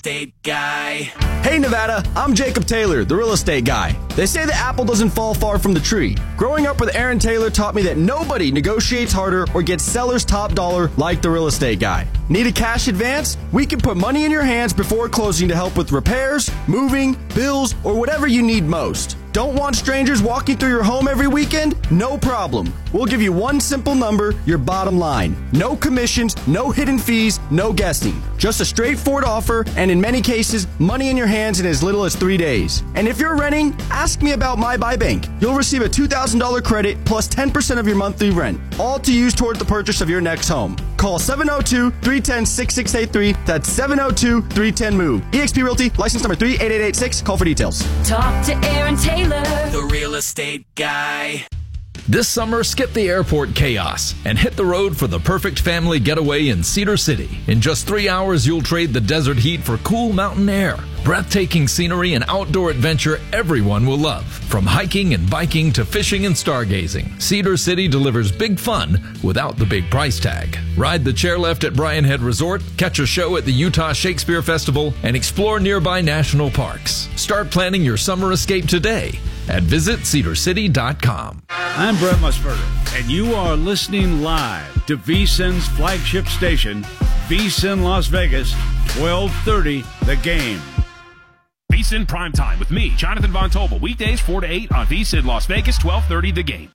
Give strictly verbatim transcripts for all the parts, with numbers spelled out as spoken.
estate guy. Hey Nevada, I'm Jacob Taylor, the real estate guy. They say the apple doesn't fall far from the tree. Growing up with Aaron Taylor taught me that nobody negotiates harder or gets seller's top dollar like the real estate guy. Need a cash advance? We can put money in your hands before closing to help with repairs, moving, bills, or whatever you need most. Don't want strangers walking through your home every weekend? No problem. We'll give you one simple number, your bottom line. No commissions, no hidden fees, no guessing. Just a straightforward offer, and in many cases, money in your hands in as little as three days. And if you're renting, ask me about My Buy Bank. You'll receive a two thousand dollars credit plus ten percent of your monthly rent, all to use toward the purchase of your next home. Call seven oh two, three one oh, six six eight three. That's seven oh two, three one oh, MOVE. eXp Realty, license number three eight eight eight six. Call for details. Talk to Aaron Taylor, the real estate guy. This summer, skip the airport chaos and hit the road for the perfect family getaway in Cedar City. In just three hours, you'll trade the desert heat for cool mountain air, breathtaking scenery, and outdoor adventure everyone will love. From hiking and biking to fishing and stargazing, Cedar City delivers big fun without the big price tag. Ride the chairlift at Bryan Head Resort, catch a show at the Utah Shakespeare Festival, and explore nearby national parks. Start planning your summer escape today at visit cedar city dot com. I'm Brett Musburger, and you are listening live to VSiN's flagship station, VSiN Las Vegas, twelve thirty The Game. VSiN Primetime with me, Jonathan Von Tobel, weekdays four to eight on VSiN Las Vegas, twelve thirty The Game.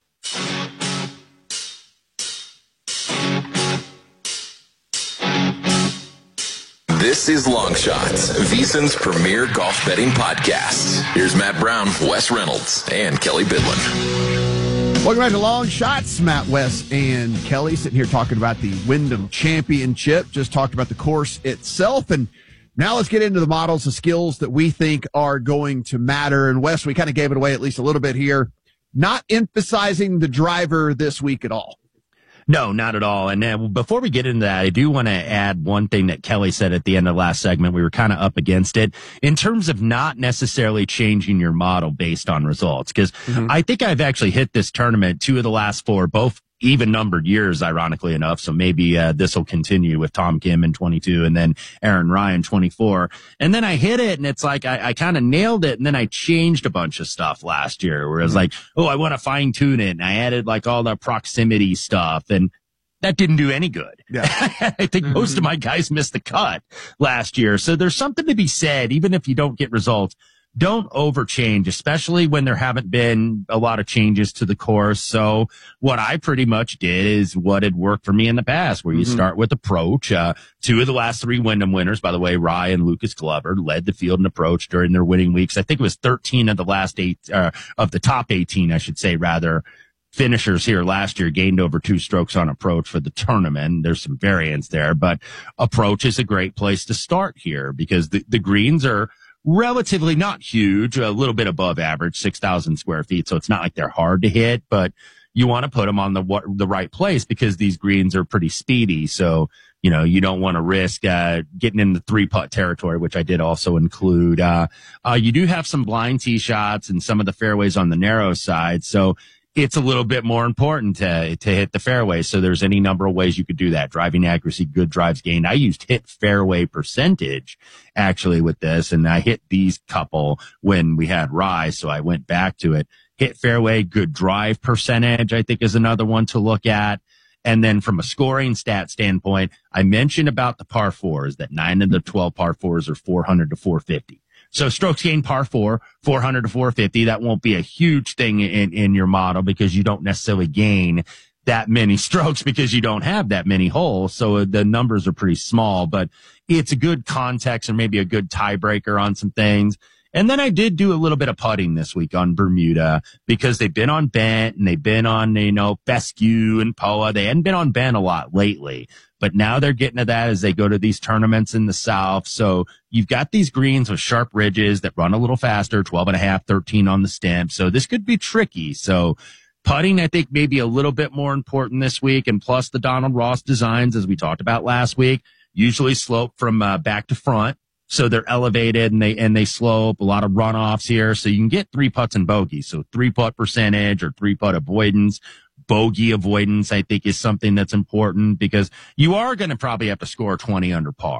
This is Long Shots, VSiN's premier golf betting podcast. Here's Matt Brown, Wes Reynolds, and Kelly Bidlin. Welcome back to Long Shots. Matt, Wes, and Kelly sitting here talking about the Wyndham Championship. Just talked about the course itself. And now let's get into the models, the skills that we think are going to matter. And Wes, we kind of gave it away at least a little bit here. Not emphasizing the driver this week at all. No, not at all. And uh, before we get into that, I do want to add one thing that Kelly said at the end of the last segment. We were kind of up against it in terms of not necessarily changing your model based on results. Because mm-hmm. I think I've actually hit this tournament two of the last four, both even numbered years, ironically enough. So maybe uh, this will continue with Tom Kim in twenty-two and then Aaron Ryan twenty-four. And then I hit it and it's like I, I kind of nailed it. And then I changed a bunch of stuff last year where it was mm-hmm. like, oh, I want to fine tune it. And I added like all the proximity stuff. And that didn't do any good. Yeah. I think mm-hmm. most of my guys missed the cut last year. So there's something to be said, even if you don't get results. Don't overchange, especially when there haven't been a lot of changes to the course. So what I pretty much did is what had worked for me in the past, where you mm-hmm. start with approach. Uh, two of the last three Wyndham winners, by the way, Rye and Lucas Glover, led the field in approach during their winning weeks. I think it was thirteen of the last eight, uh, of the top eighteen, I should say, rather. Finishers here last year gained over two strokes on approach for the tournament. There's some variance there, but approach is a great place to start here because the, the greens are relatively not huge, a little bit above average, six thousand square feet. So it's not like they're hard to hit, but you want to put them on the the right place because these greens are pretty speedy. So, you know, you don't want to risk uh, getting in the three putt territory, which I did also include. Uh, uh, you do have some blind tee shots and some of the fairways on the narrow side. So it's a little bit more important to to hit the fairway. So there's any number of ways you could do that. Driving accuracy, good drives gained. I used hit fairway percentage actually with this, and I hit these couple when we had Rye, so I went back to it. Hit fairway, good drive percentage, I think is another one to look at. And then from a scoring stat standpoint, I mentioned about the par fours, that nine of the twelve par fours are four hundred to four fifty. So strokes gained par four, four hundred to four fifty. That won't be a huge thing in, in your model because you don't necessarily gain that many strokes because you don't have that many holes. So the numbers are pretty small, but it's a good context and maybe a good tiebreaker on some things. And then I did do a little bit of putting this week on Bermuda because they've been on Bent and they've been on, you know, Fescue and P O A. They hadn't been on Bent a lot lately, but now they're getting to that as they go to these tournaments in the South. So you've got these greens with sharp ridges that run a little faster, twelve and a half, thirteen on the stem. So this could be tricky. So putting, I think, maybe a little bit more important this week. And plus the Donald Ross designs, as we talked about last week, usually slope from uh, back to front. So they're elevated and they, and they slope, a lot of runoffs here. So you can get three putts and bogeys. So three putt percentage or three putt avoidance, bogey avoidance, I think is something that's important because you are going to probably have to score twenty under par.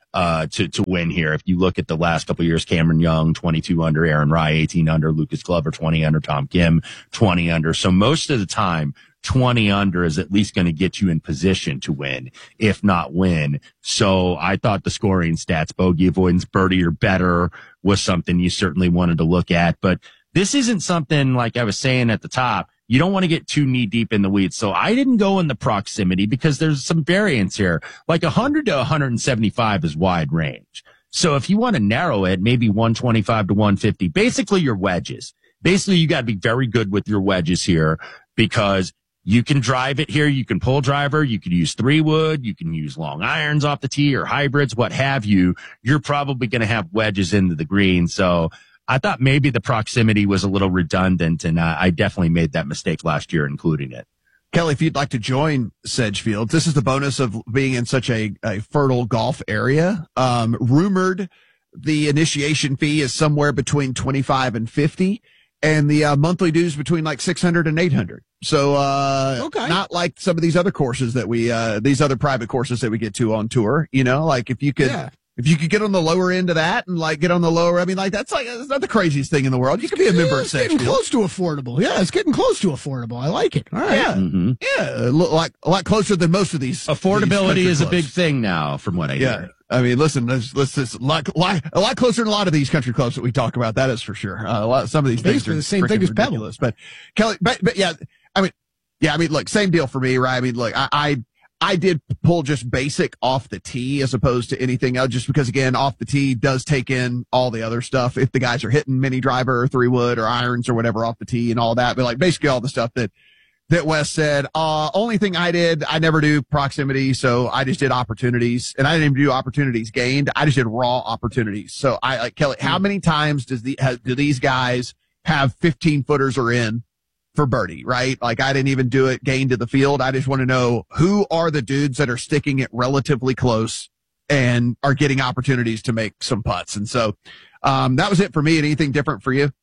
uh, to, to win here. If you look at the last couple of years, Cameron Young, twenty-two under, Aaron Rye, eighteen under, Lucas Glover, twenty under, Tom Kim, twenty under. So most of the time, twenty under is at least going to get you in position to win, if not win. So I thought the scoring stats, bogey avoidance, birdie or better, was something you certainly wanted to look at. But this isn't something, like I was saying at the top, you don't want to get too knee deep in the weeds. So I didn't go in the proximity because there's some variance here. Like one hundred to one seventy-five is wide range. So if you want to narrow it, maybe one twenty-five to one fifty, basically your wedges. Basically, you got to be very good with your wedges here because you can drive it here. You can pull driver. You can use three wood. You can use long irons off the tee or hybrids, what have you. You're probably going to have wedges into the green. So I thought maybe the proximity was a little redundant, and uh, I definitely made that mistake last year, including it. Kelly, if you'd like to join Sedgefield, this is the bonus of being in such a, a fertile golf area. Um, rumored the initiation fee is somewhere between twenty-five and fifty, and the uh, monthly dues between like six hundred and eight hundred. So, uh, okay. Not like some of these other courses that we, uh, these other private courses that we get to on tour, you know, like if you could, yeah. if you could get on the lower end of that and like get on the lower, I mean, like that's like, that's not the craziest thing in the world. You could be a member yeah, of It's getting Sedgefield. close to affordable. Yeah, it's getting close to affordable. I like it. All right. Yeah. Mm-hmm. Yeah. A lot, like, a lot closer than most of these. Affordability these is a clubs. big thing now, from what I yeah. hear. I mean, listen, let's, let's, let's a lot, a lot closer than a lot of these country clubs that we talk about. That is for sure. Uh, a lot, some of these things Basically are the same thing as Pebble. ridiculous. But Kelly, but, but yeah, I mean, yeah, I mean, look, same deal for me, right? I mean, look, I, I, I did pull just basic off the tee as opposed to anything else, just because again, off the tee does take in all the other stuff. If the guys are hitting mini driver or three wood or irons or whatever off the tee and all that, but like basically all the stuff that, that Wes said. Uh, only thing I did, I never do proximity. So I just did opportunities, and I didn't even do opportunities gained. I just did raw opportunities. So I like Kelly, how many times does the, has, do these guys have fifteen footers or in for birdie, right? Like I didn't even do it gained to the field. I just want to know who are the dudes that are sticking it relatively close and are getting opportunities to make some putts. And so, um, that was it for me. Anything different for you?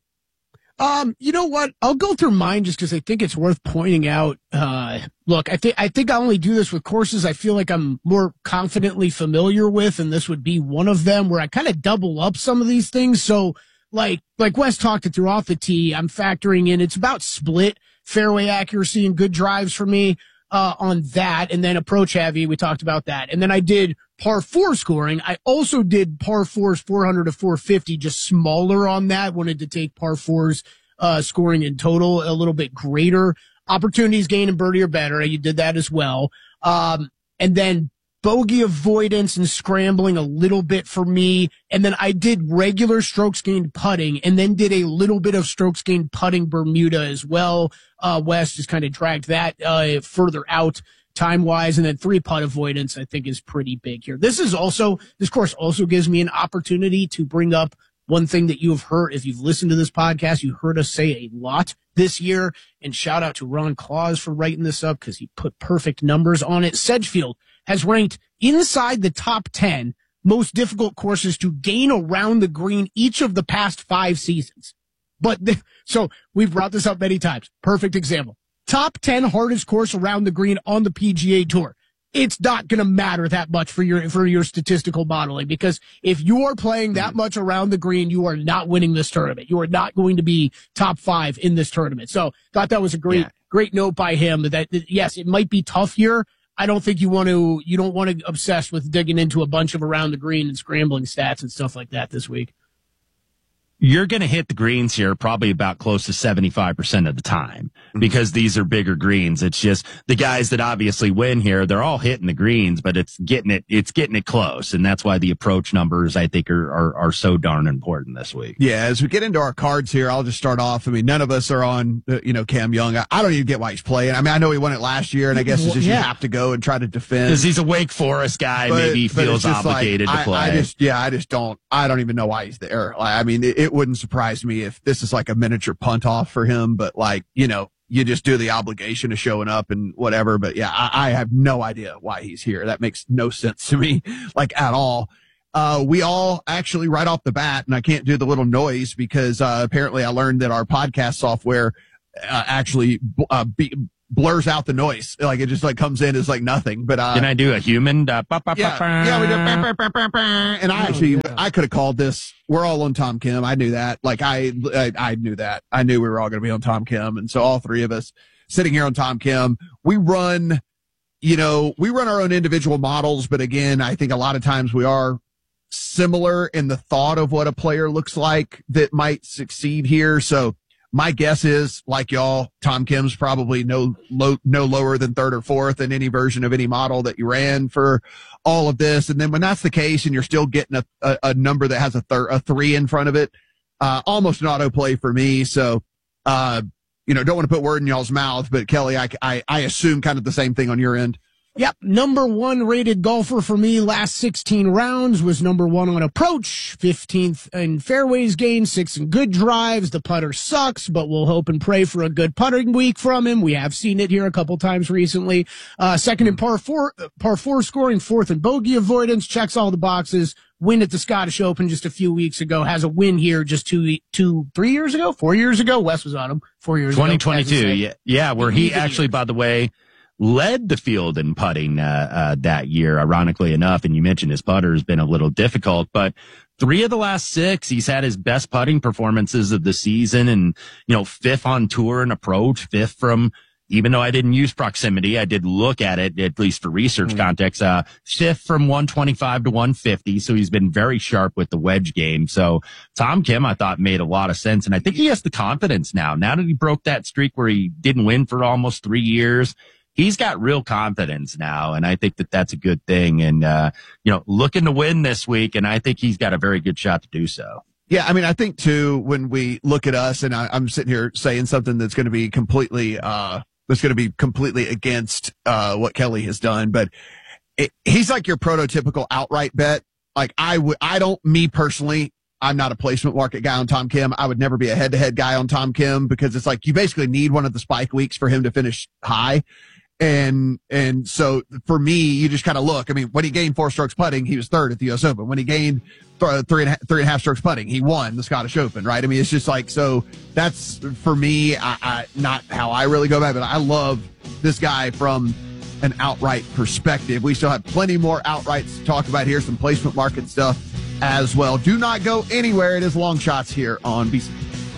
Um, you know what? I'll go through mine just because I think it's worth pointing out. Uh, look, I think I think I only do this with courses I feel like I'm more confidently familiar with, and this would be one of them where I kind of double up some of these things. So, like like Wes talked it through off the tee, I'm factoring in it's about split fairway accuracy and good drives for me uh, on that, and then approach heavy. We talked about that, and then I did par four scoring. I also did par fours four hundred to four fifty, just smaller on that. Wanted to take par fours uh, scoring in total a little bit greater. Opportunities gained and birdie or better. You did that as well. Um, and then bogey avoidance and scrambling a little bit for me. And then I did regular strokes gained putting and then did a little bit of strokes gained putting Bermuda as well. Uh, West just kind of dragged that uh, further out time-wise, and then three putt avoidance, I think, is pretty big here. This is also, this course also gives me an opportunity to bring up one thing that you have heard. If you've listened to this podcast, you heard us say a lot this year, and shout out to Ron Claus for writing this up because he put perfect numbers on it. Sedgefield has ranked inside the top ten most difficult courses to gain around the green each of the past five seasons. But, the, so we've brought this up many times. Perfect example. Top ten hardest course around the green on the P G A Tour. It's not going to matter that much for your, for your statistical modeling, because if you are playing that much around the green, you are not winning this tournament. You are not going to be top five in this tournament. So thought that was a great, yeah. great note by him that, that, yes, it might be tough here. I don't think you want to, you don't want to obsess with digging into a bunch of around the green and scrambling stats and stuff like that this week. You're going to hit the greens here probably about close to seventy-five percent of the time because these are bigger greens. It's just the guys that obviously win here, they're all hitting the greens, but it's getting it, it's getting it close. And that's why the approach numbers, I think, are, are, are so darn important this week. Yeah. As we get into our cards here, I'll just start off. I mean, none of us are on, uh, you know, Cam Young. I, I don't even get why he's playing. I mean, I know he won it last year, and I guess it's just yeah. you have to go and try to defend. Because he's a Wake Forest guy. But, maybe he feels obligated like, to play. I, I just, yeah, I just don't, I don't even know why he's there. Like, I mean, it, it wouldn't surprise me if this is like a miniature punt off for him, but like, you know, you just do the obligation of showing up and whatever. But yeah, I, I have no idea why he's here. That makes no sense to me, like at all. Uh, we all actually right off the bat, and I can't do the little noise because, uh, apparently I learned that our podcast software, uh, actually, uh, be, blurs out the noise. Like it just like comes in as like nothing. But uh, can I do a human? Uh, bah, bah, yeah, bah, bah. yeah, we did. Bah, bah, bah, bah, bah. And I actually, oh, yeah. I could have called this. We're all on Tom Kim. I knew that. Like I, I, I knew that. I knew we were all going to be on Tom Kim, and so all three of us sitting here on Tom Kim, we run. You know, we run our own individual models, but again, I think a lot of times we are similar in the thought of what a player looks like that might succeed here. So my guess is, like y'all, Tom Kim's probably no low, no lower than third or fourth in any version of any model that you ran for all of this. And then when that's the case and you're still getting a, a, a number that has a thir- a three in front of it, uh, almost an auto play for me. So, uh, you know, don't want to put word in y'all's mouth, but Kelly, I, I, I assume kind of the same thing on your end. Yep. Number one rated golfer for me last sixteen rounds was number one on approach, fifteenth in fairways gained, sixth in good drives. The putter sucks, but we'll hope and pray for a good putting week from him. We have seen it here a couple times recently. Uh, second in par four, par four scoring, fourth in bogey avoidance, checks all the boxes. Win at the Scottish Open just a few weeks ago, has a win here just two, two, three years ago, four years ago. Wes was on him four years twenty ago. twenty twenty-two. Yeah. Yeah. Where he actually, by the way, led the field in putting, uh, uh, that year, ironically enough. And you mentioned his putter has been a little difficult, but three of the last six, he's had his best putting performances of the season, and, you know, fifth on tour and approach, fifth from, even though I didn't use proximity, I did look at it, at least for research mm. context, uh, fifth from one twenty-five to one fifty. So he's been very sharp with the wedge game. So Tom Kim, I thought, made a lot of sense. And I think he has the confidence now. Now that he broke that streak where he didn't win for almost three years, he's got real confidence now. And I think that that's a good thing. And, uh, you know, looking to win this week. And I think he's got a very good shot to do so. Yeah, I mean, I think too, when we look at us, and I, I'm sitting here saying something that's going to be completely, uh, that's going to be completely against, uh, what Kelly has done, but it, he's like your prototypical outright bet. Like I would, I don't, me personally, I'm not a placement market guy on Tom Kim. I would never be a head to head guy on Tom Kim, because it's like you basically need one of the spike weeks for him to finish high. And, and so for me, you just kind of look, I mean, when he gained four strokes putting, he was third at the U S Open. When he gained th- three and a, three and a half strokes putting, he won the Scottish Open, right? I mean, it's just like, so that's for me, I, I, not how I really go back, but I love this guy from an outright perspective. We still have plenty more outrights to talk about here, some placement market stuff as well. Do not go anywhere. It is Long Shots here on V C.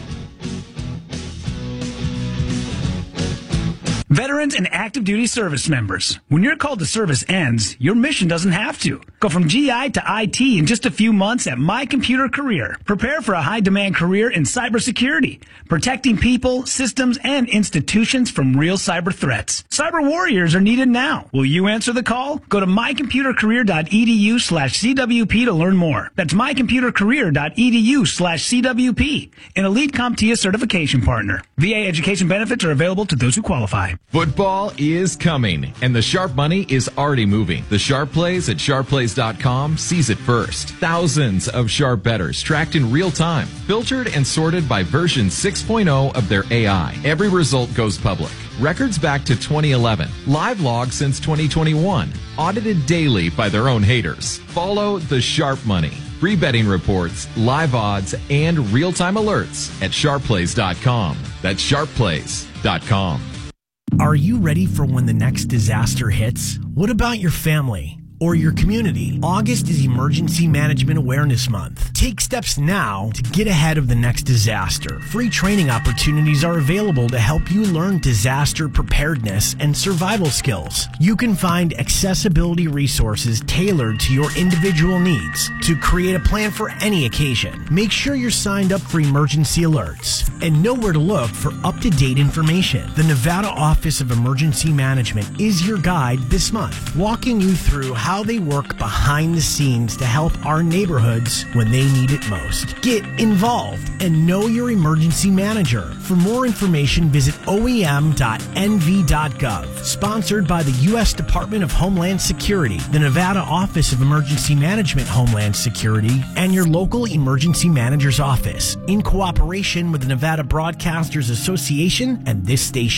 Veterans and active duty service members. When your call to service ends, your mission doesn't have to. Go from G I to I T in just a few months at My Computer Career. Prepare for a high-demand career in cybersecurity, protecting people, systems, and institutions from real cyber threats. Cyber warriors are needed now. Will you answer the call? Go to mycomputercareer.edu slash CWP to learn more. That's mycomputercareer.edu slash CWP, an Elite CompTIA certification partner. V A education benefits are available to those who qualify. Football is coming, and the Sharp money is already moving. The Sharp Plays at sharp plays dot com sees it first. Thousands of Sharp bettors tracked in real time, filtered and sorted by version six point oh of their A I. Every result goes public. Records back to twenty eleven. Live log since twenty twenty-one. Audited daily by their own haters. Follow the Sharp money. Free betting reports, live odds, and real-time alerts at sharp plays dot com. That's sharp plays dot com. Are you ready for when the next disaster hits? What about your family or your community? August is Emergency Management Awareness Month. Take steps now to get ahead of the next disaster. Free training opportunities are available to help you learn disaster preparedness and survival skills. You can find accessibility resources tailored to your individual needs to create a plan for any occasion. Make sure you're signed up for emergency alerts and know where to look for up-to-date information. The Nevada Office of Emergency Management is your guide this month, walking you through how how they work behind the scenes to help our neighborhoods when they need it most. Get involved and know your emergency manager. For more information, visit O E M dot N V dot gov. Sponsored by the U S Department of Homeland Security, the Nevada Office of Emergency Management Homeland Security, and your local emergency manager's office, in cooperation with the Nevada Broadcasters Association and this station.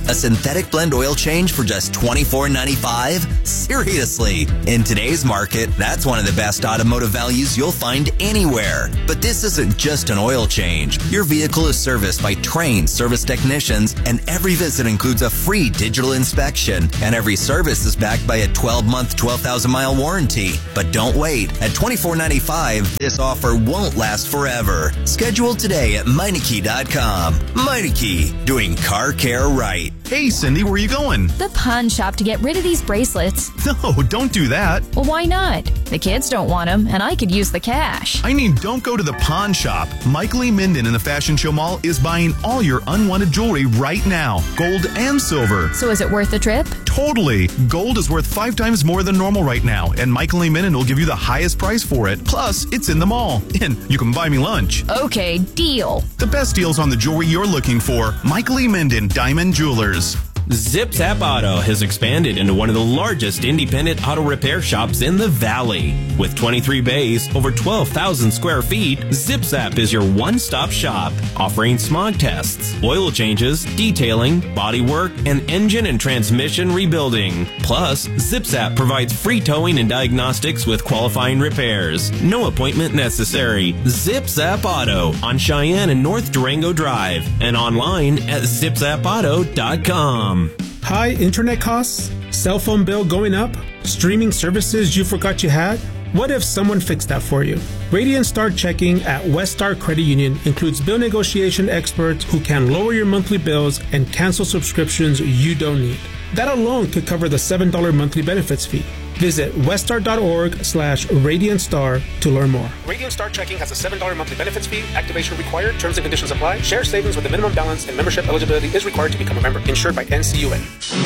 A synthetic blend oil change for just twenty-four ninety-five? Seriously. In today's market, that's one of the best automotive values you'll find anywhere. But this isn't just an oil change. Your vehicle is serviced by trained service technicians, and every visit includes a free digital inspection, and every service is backed by a twelve-month, twelve thousand mile warranty. But don't wait. At twenty-four ninety-five, this offer won't last forever. Schedule today at Meineke dot com. Meineke, doing car care right. Hey, Cindy, where are you going? The pawn shop to get rid of these bracelets. No, don't do that. Well, why not? The kids don't want them, and I could use the cash. I mean, don't go to the pawn shop. Michael Lee Minden in the Fashion Show Mall is buying all your unwanted jewelry right now, gold and silver. So is it worth the trip? Totally. Gold is worth five times more than normal right now, and Michael Lee Minden will give you the highest price for it. Plus, it's in the mall, and you can buy me lunch. Okay, deal. The best deals on the jewelry you're looking for. Michael Lee Minden, Diamond Jewelers. Zip Zap Auto has expanded into one of the largest independent auto repair shops in the Valley. With twenty-three bays, over twelve thousand square feet, Zip Zap is your one-stop shop, offering smog tests, oil changes, detailing, body work, and engine and transmission rebuilding. Plus, Zip Zap provides free towing and diagnostics with qualifying repairs. No appointment necessary. Zip Zap Auto on Cheyenne and North Durango Drive, and online at zip zap auto dot com. High internet costs? Cell phone bill going up? Streaming services you forgot you had? What if someone fixed that for you? Radiant Star Checking at West Star Credit Union includes bill negotiation experts who can lower your monthly bills and cancel subscriptions you don't need. That alone could cover the seven dollars monthly benefits fee. Visit weststar.org slash Radiant Star to learn more. Radiant Star Checking has a seven dollars monthly benefits fee. Activation required. Terms and conditions apply. Share savings with a minimum balance and membership eligibility is required to become a member. Insured by N C U A.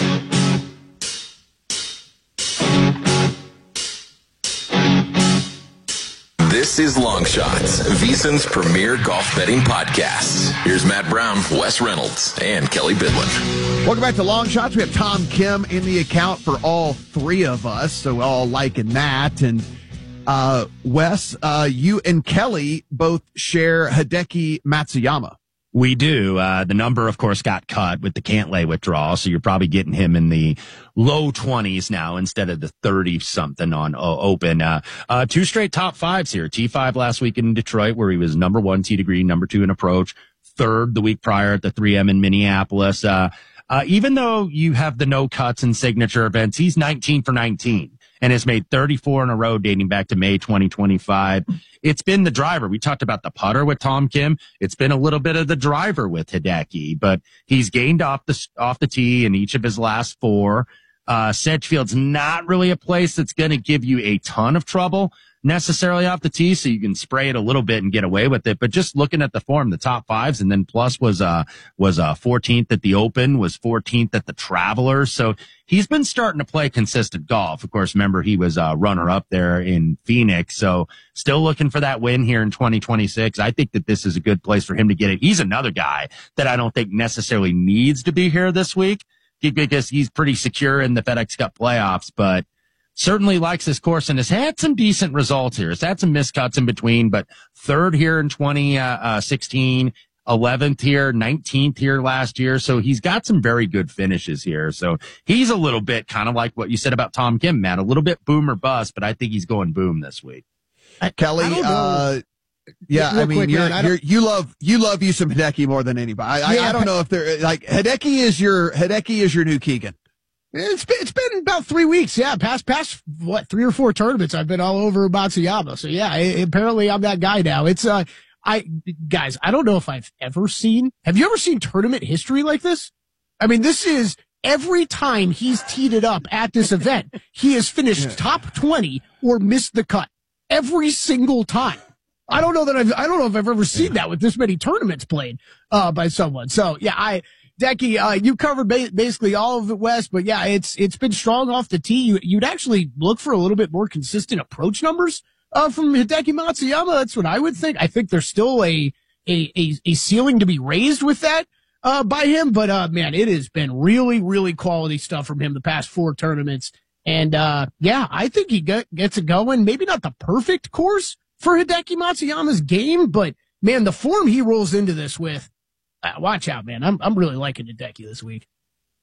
This is Long Shots, VSiN's premier golf betting podcast. Here's Matt Brown, Wes Reynolds, and Kelly Bidlin. Welcome back to Long Shots. We have Tom Kim in the account for all three of us, so we're all liking that. And uh, Wes, uh, you and Kelly both share Hideki Matsuyama. We do. Uh, the number, of course, got cut with the Cantlay withdrawal, so you're probably getting him in the low twenties now instead of the thirty-something on uh, Open. Uh, uh, two straight top fives here. T five last week in Detroit, where he was number one tee to green, number two in approach, third the week prior at the three M in Minneapolis. Uh, uh, even though you have the no cuts and signature events, he's nineteen for nineteen. And has made thirty-four in a row dating back to May twenty twenty-five. It's been the driver. We talked about the putter with Tom Kim. It's been a little bit of the driver with Hideki, but he's gained off the, off the tee in each of his last four. Uh, Sedgefield's not really a place that's going to give you a ton of trouble necessarily off the tee, so you can spray it a little bit and get away with it. But just looking at the form, the top fives, and then plus was uh was uh fourteenth at the Open, was fourteenth at the Travelers. So he's been starting to play consistent golf. Of course, remember he was a runner up there in Phoenix. So still looking for that win here in twenty twenty-six. I think that this is a good place for him to get it. He's another guy that I don't think necessarily needs to be here this week because he's pretty secure in the FedEx Cup playoffs, but certainly likes this course and has had some decent results here. Has had some miscuts in between, but third here in twenty sixteen, eleventh here, nineteenth here last year. So he's got some very good finishes here. So he's a little bit kind of like what you said about Tom Kim, Matt, a little bit boom or bust, but I think he's going boom this week. Kelly, uh, yeah, I mean, quick, you're, man, you're, you love, you love you some Hideki more than anybody. I, yeah, I, I don't know if they're like Hideki is your, Hideki is your new Keegan. It's been, it's been about three weeks. Yeah. Past, past what, three or four tournaments. I've been all over Matsuyama. So yeah, I, apparently I'm that guy now. It's, uh, I, guys, I don't know if I've ever seen, have you ever seen tournament history like this? I mean, this is every time he's teed it up at this event, he has finished yeah. top twenty or missed the cut every single time. I don't know that I've, I don't know if I've ever seen that with this many tournaments played, uh, by someone. So yeah, I, Decky, uh, you covered ba- basically all of it, West, but yeah, it's, it's been strong off the tee. You, you'd actually look for a little bit more consistent approach numbers, uh, from Hideki Matsuyama. That's what I would think. I think there's still a, a, a, a ceiling to be raised with that, uh, by him. But, uh, man, it has been really, really quality stuff from him the past four tournaments. And, uh, yeah, I think he get, gets it going. Maybe not the perfect course for Hideki Matsuyama's game, but man, the form he rolls into this with, Uh, watch out, man. I'm I'm really liking Hideki this week.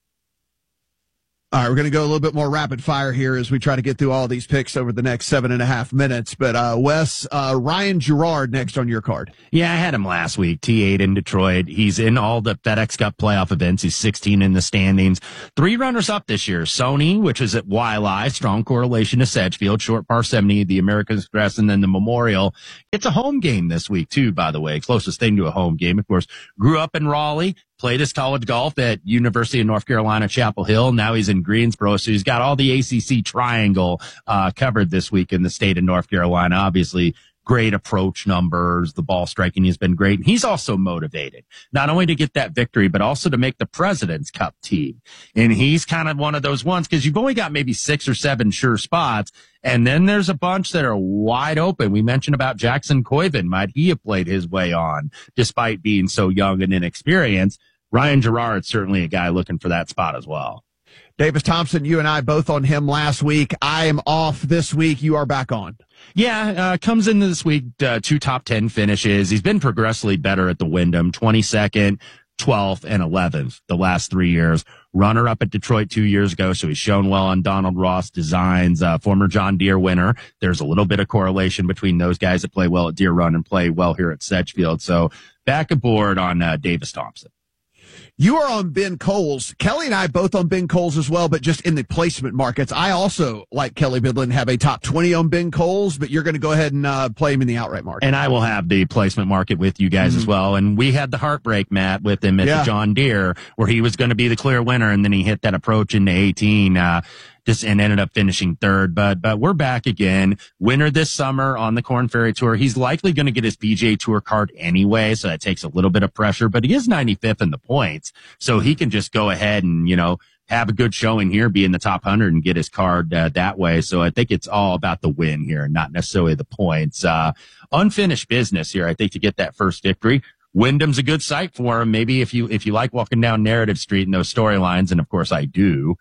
All right, we're going to go a little bit more rapid fire here as we try to get through all these picks over the next seven and a half minutes. But, uh, Wes, uh, Ryan Gerard next on your card. Yeah, I had him last week. T eight in Detroit. He's in all the FedEx Cup playoff events. He's sixteen in the standings. Three runners up this year. Sony, which is at Wiley, strong correlation to Sedgefield, short par seventy, the American Express, and then the Memorial. It's a home game this week, too, by the way. Closest thing to a home game, of course. Grew up in Raleigh. Played his college golf at University of North Carolina, Chapel Hill. Now he's in Greensboro. So he's got all the A C C triangle, uh, covered this week in the state of North Carolina. Obviously, great approach numbers. The ball striking has been great. And he's also motivated, not only to get that victory, but also to make the President's Cup team. And he's kind of one of those ones because you've only got maybe six or seven sure spots. And then there's a bunch that are wide open. We mentioned about Jackson Coyven. Might he have played his way on despite being so young and inexperienced? Ryan Gerard, certainly a guy looking for that spot as well. Davis Thompson, you and I both on him last week. I am off this week. You are back on. Yeah, uh, comes into this week, uh, two top ten finishes. He's been progressively better at the Wyndham, twenty-second, twelfth, and eleventh the last three years. Runner up at Detroit two years ago, so he's shown well on Donald Ross Designs, uh, former John Deere winner. There's a little bit of correlation between those guys that play well at Deere Run and play well here at Sedgefield. So back aboard on uh, Davis Thompson. You are on Ben Coles. Kelly and I both on Ben Coles as well, but just in the placement markets. I also, like Kelly Bidlin, have a top twenty on Ben Coles, but you're going to go ahead and uh, play him in the outright market. And I will have the placement market with you guys mm-hmm. as well. And we had the heartbreak, Matt, with him at yeah. the John Deere, where he was going to be the clear winner, and then he hit that approach into eighteen. Uh, Just and ended up finishing third, but but we're back again. Winner this summer on the Korn Ferry Tour. He's likely going to get his P G A Tour card anyway, so that takes a little bit of pressure. But he is ninety-fifth in the points, so he can just go ahead and you know have a good showing here, be in the top one hundred, and get his card uh, that way. So I think it's all about the win here, not necessarily the points. Uh, unfinished business here, I think, to get that first victory. Wyndham's a good site for him. Maybe if you if you like walking down Narrative Street and those storylines, and of course I do.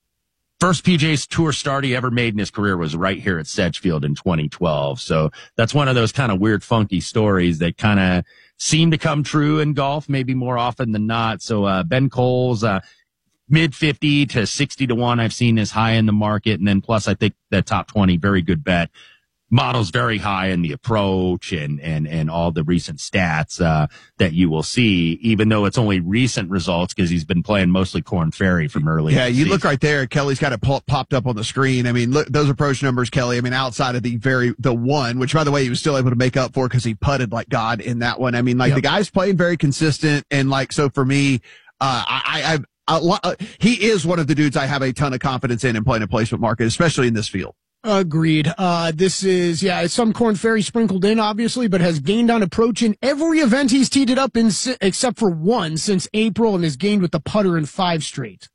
First P G A Tour start he ever made in his career was right here at Sedgefield in twenty twelve. So that's one of those kind of weird, funky stories that kind of seem to come true in golf, maybe more often than not. So, uh, Ben Coles, uh, mid fifty to sixty to one, I've seen as high in the market. And then plus, I think that top twenty, very good bet. Models very high in the approach and, and, and all the recent stats, uh, that you will see, even though it's only recent results because he's been playing mostly Korn Ferry from early. Yeah, you season. Look right there. Kelly's got it po- popped up on the screen. I mean, look, those approach numbers, Kelly. I mean, outside of the very, the one, which by the way, he was still able to make up for because he putted like God in that one. I mean, like yep. the guy's playing very consistent. And like, so for me, uh, I, I, I, uh, he is one of the dudes I have a ton of confidence in and playing a placement market, especially in this field. Agreed. Uh, this is, yeah, some Korn Ferry sprinkled in, obviously, but has gained on approach in every event he's teed it up in, except for one since April, and has gained with the putter in five straight.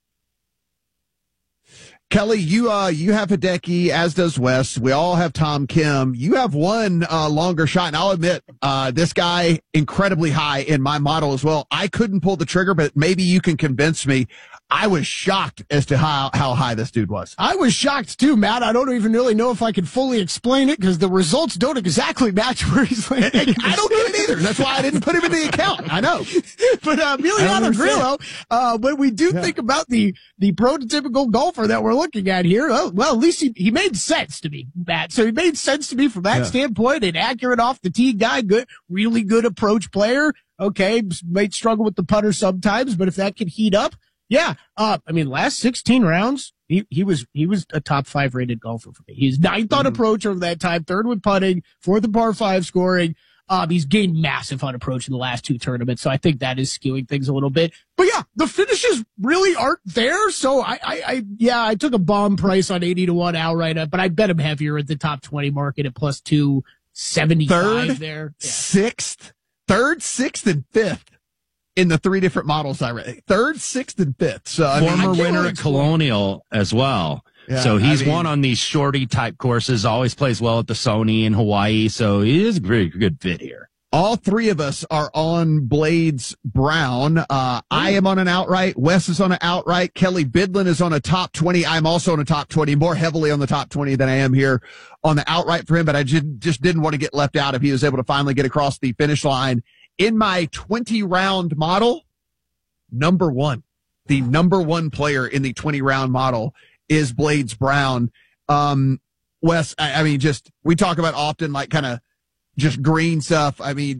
Kelly, you, uh, you have Hideki, as does Wes. We all have Tom Kim. You have one, uh, longer shot, and I'll admit, uh, this guy incredibly high in my model as well. I couldn't pull the trigger, but maybe you can convince me. I was shocked as to how, how high this dude was. I was shocked too, Matt. I don't even really know if I can fully explain it because the results don't exactly match where he's landing. I don't get it either. That's why I didn't put him in the account. I know. But uh, Emiliano Grillo, uh, when we do yeah. think about the, the prototypical golfer that we're looking at here, oh, well, at least he, he made sense to me, Matt. So he made sense to me from that yeah. standpoint. An accurate off the tee guy, good, really good approach player. Okay, might struggle with the putter sometimes, but if that can heat up, yeah, uh, I mean, last sixteen rounds, he, he was, he was a top five rated golfer for me. He's ninth on mm-hmm. approach over that time, third with putting, fourth in par five scoring. Um, he's gained massive on approach in the last two tournaments. So I think that is skewing things a little bit, but yeah, the finishes really aren't there. So I, I, I yeah, I took a bomb price on eighty to one outright, but I bet him heavier at the top twenty market at plus two seventy-five third, there. Yeah. Sixth, third, sixth, and fifth. In the three different models I read. Third, sixth, and fifth. So I Former mean, I winner at Colonial as well. Yeah, so he's I mean, won on these shorty type courses, always plays well at the Sony in Hawaii. So he is a very good fit here. All three of us are on Blades Brown. Uh, I am on an outright. Wes is on an outright. Kelly Bidlin is on a top twenty. I'm also on a top twenty, more heavily on the top twenty than I am here on the outright for him, but I just, just didn't want to get left out if he was able to finally get across the finish line. In my twenty round model, number one. the number one player in the twenty round model is Blades Brown. Um, Wes, I, I mean, just, we talk about often like kind of just green stuff. I mean,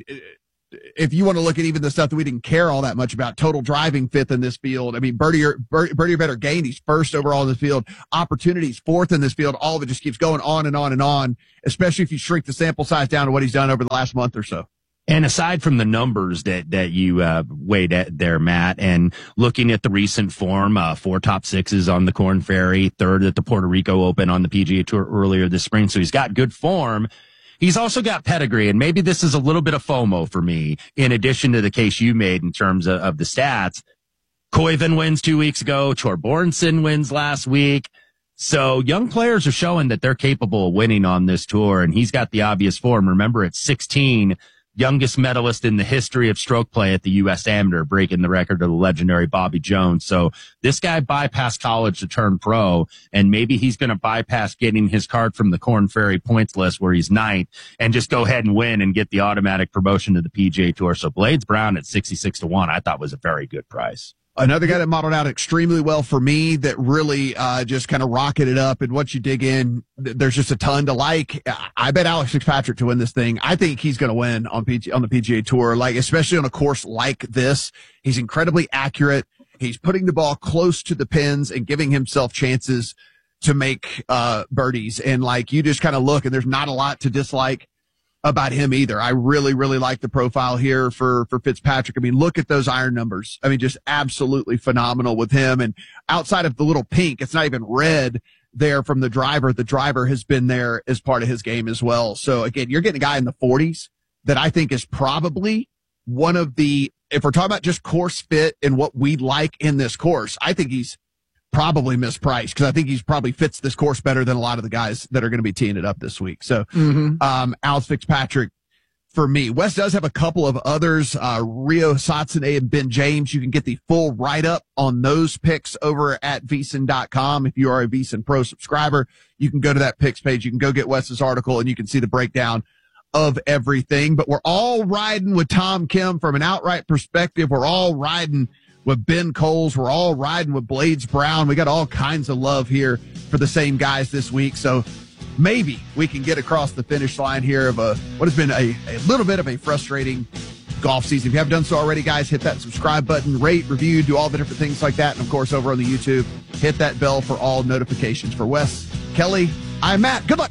if you want to look at even the stuff that we didn't care all that much about, total driving fifth in this field. I mean, birdie or, birdie or better gain, he's first overall in this field. Opportunities fourth in this field. All of it just keeps going on and on and on, especially if you shrink the sample size down to what he's done over the last month or so. And aside from the numbers that, that you, uh, weighed at there, Matt, and looking at the recent form, uh, four top sixes on the Korn Ferry, third at the Puerto Rico Open on the P G A Tour earlier this spring. So he's got good form. He's also got pedigree, and maybe this is a little bit of FOMO for me, in addition to the case you made in terms of, of the stats. Koiven wins two weeks ago. Thorbjornsen wins last week. So young players are showing that they're capable of winning on this tour, and he's got the obvious form. Remember, at sixteen, youngest medalist in the history of stroke play at the U S Amateur, breaking the record of the legendary Bobby Jones. So this guy bypassed college to turn pro, and maybe he's going to bypass getting his card from the Korn Ferry points list where he's ninth and just go ahead and win and get the automatic promotion to the P G A Tour. So Blades Brown at sixty-six to one, I thought was a very good price. Another guy that modeled out extremely well for me that really uh, just kind of rocketed up. And once you dig in, th- there's just a ton to like. I bet Alex Fitzpatrick to win this thing. I think he's going to win on P G- on the P G A Tour, like especially on a course like this. He's incredibly accurate. He's putting the ball close to the pins and giving himself chances to make uh, birdies. And like you just kind of look, and there's not a lot to dislike about him either. I really, really like the profile here for, for Fitzpatrick. I mean, look at those iron numbers. I mean, just absolutely phenomenal with him. And outside of the little pink, it's not even red there from the driver. The driver has been there as part of his game as well. So again, you're getting a guy in the forties that I think is probably one of the, if we're talking about just course fit and what we like in this course, I think he's probably mispriced because I think he's probably fits this course better than a lot of the guys that are going to be teeing it up this week. So, mm-hmm. um, Alex Fitzpatrick for me. Wes does have a couple of others, uh, Rio Satsune and Ben James. You can get the full write-up on those picks over at V S I N dot com. If you are a V S I N Pro subscriber, you can go to that picks page. You can go get Wes's article and you can see the breakdown of everything. But we're all riding with Tom Kim from an outright perspective. We're all riding with Ben Coles. We're all riding with Blades Brown. We got all kinds of love here for the same guys this week. So maybe we can get across the finish line here of a what has been a, a little bit of a frustrating golf season. If you haven't done so already, guys, hit that subscribe button, rate, review, do all the different things like that. And, of course, over on the YouTube, hit that bell for all notifications. For Wes, Kelly, I'm Matt. Good luck.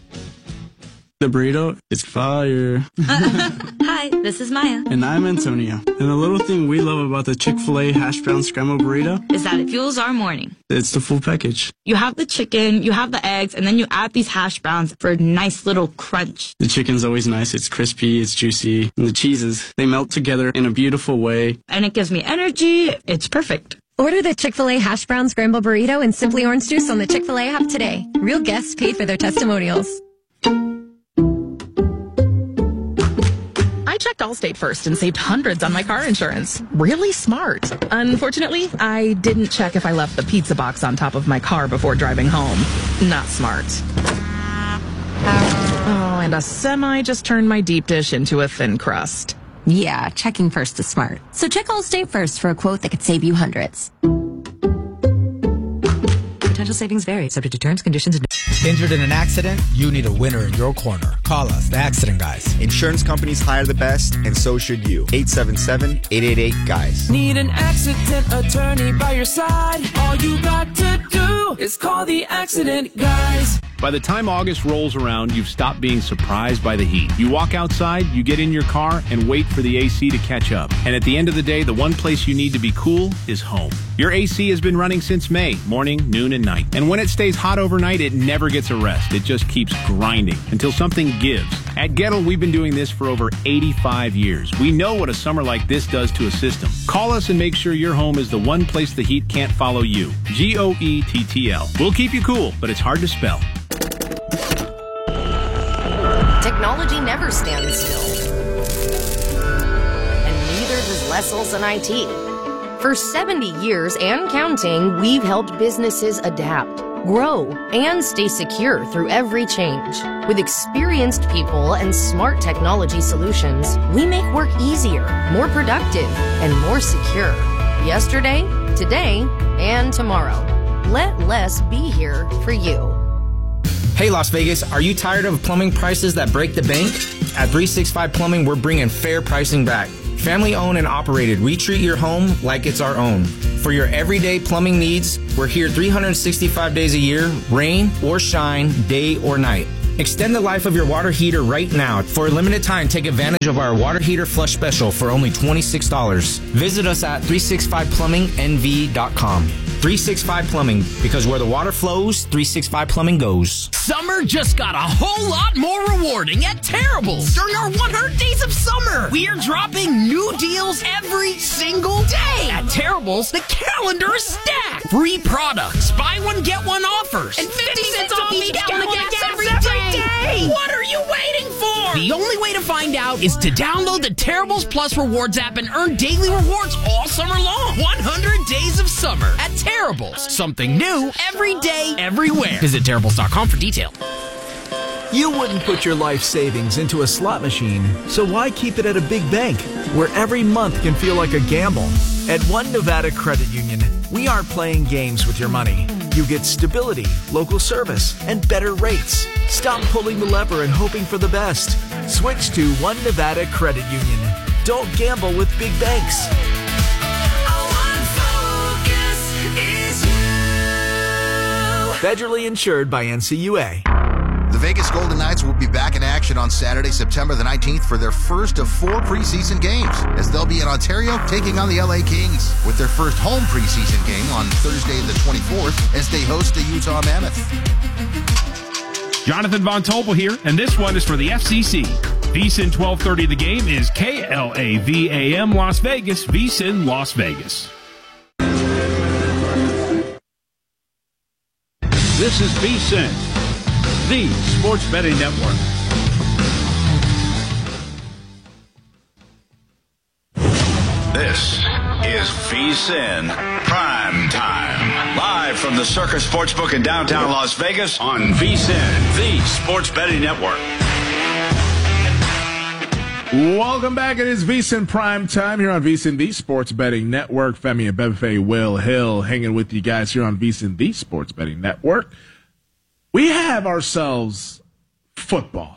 The burrito is fire. Hi, this is Maya. And I'm Antonio. And the little thing we love about the Chick-fil-A hash brown scrambled burrito is that it fuels our morning. It's the full package. You have the chicken, you have the eggs, and then you add these hash browns for a nice little crunch. The chicken's always nice. It's crispy, it's juicy. And the cheeses, they melt together in a beautiful way. And it gives me energy. It's perfect. Order the Chick-fil-A hash brown scrambled burrito and Simply Orange Juice on the Chick-fil-A app today. Real guests paid for their testimonials. I checked Allstate first and saved hundreds on my car insurance. Really smart. Unfortunately, I didn't check if I left the pizza box on top of my car before driving home. Not smart. Oh, and a semi just turned my deep dish into a thin crust. Yeah, checking first is smart. So check Allstate first for a quote that could save you hundreds. Potential savings vary, subject to terms, conditions, and... Injured in an accident? You need a winner in your corner. Call us, the Accident Guys. Insurance companies hire the best, and so should you. eight seven seven, eight eight eight, GUYS. Need an accident attorney by your side? All you got to do is call the Accident Guys. By the time August rolls around, you've stopped being surprised by the heat. You walk outside, you get in your car, and wait for the A C to catch up. And at the end of the day, the one place you need to be cool is home. Your A C has been running since May, morning, noon, and night. And when it stays hot overnight, it never gets a rest. It just keeps grinding until something gives. At Gettle, we've been doing this for over eighty-five years. We know what a summer like this does to a system. Call us and make sure your home is the one place the heat can't follow you. G O E T T L. We'll keep you cool, but it's hard to spell. Technology never stands still. And neither does Les Olson I T. For seventy years and counting, we've helped businesses adapt, grow, and stay secure through every change. With experienced people and smart technology solutions, we make work easier, more productive, and more secure. Yesterday, today and tomorrow. Let Les be here for you. Hey Las Vegas, are you tired of plumbing prices that break the bank? At three sixty-five Plumbing, we're bringing fair pricing back. Family owned and operated, we treat your home like it's our own. For your everyday plumbing needs, we're here three hundred sixty-five days a year, rain or shine, day or night. Extend the life of your water heater right now. For a limited time, take advantage of our water heater flush special for only twenty-six dollars. Visit us at three sixty-five plumbing n v dot com. three sixty-five Plumbing, because where the water flows, three sixty-five Plumbing goes. Summer just got a whole lot more rewarding at Terrible's. During our one hundred days of summer, we're dropping new deals every single day. At Terrible's, the calendar is stacked. Free products, buy one, get one offers, and fifty cents off each gallon of gas every day. What are you waiting for? The only way to find out is to download the Terrible's Plus Rewards app and earn daily rewards all summer long. one hundred days of summer at Terrible's. Something new every day, everywhere. Visit Terrible's dot com for details. You wouldn't put your life savings into a slot machine, so why keep it at a big bank where every month can feel like a gamble? At One Nevada Credit Union, we aren't playing games with your money. You get stability, local service, and better rates. Stop pulling the lever and hoping for the best. Switch to One Nevada Credit Union. Don't gamble with big banks. Federally insured by N C U A. The Vegas Golden Knights will be back in action on Saturday, September the nineteenth for their first of four preseason games, as they'll be in Ontario taking on the L A Kings, with their first home preseason game on Thursday the twenty-fourth as they host the Utah Mammoth. Jonathan Von Tobel here, and this one is for the F C C. VSiN twelve thirty The Game is K L A V A M Las Vegas, VSiN Las Vegas. This is VSiN, the Sports Betting Network. This is VSiN Prime Time, live from the Circus Sportsbook in downtown Las Vegas on VSiN, the Sports Betting Network. Welcome back. It is VSiN Prime Time here on VSiN, the Sports Betting Network. Femi Abebefe, Will Hill, hanging with you guys here on VSiN, the Sports Betting Network. We have ourselves football.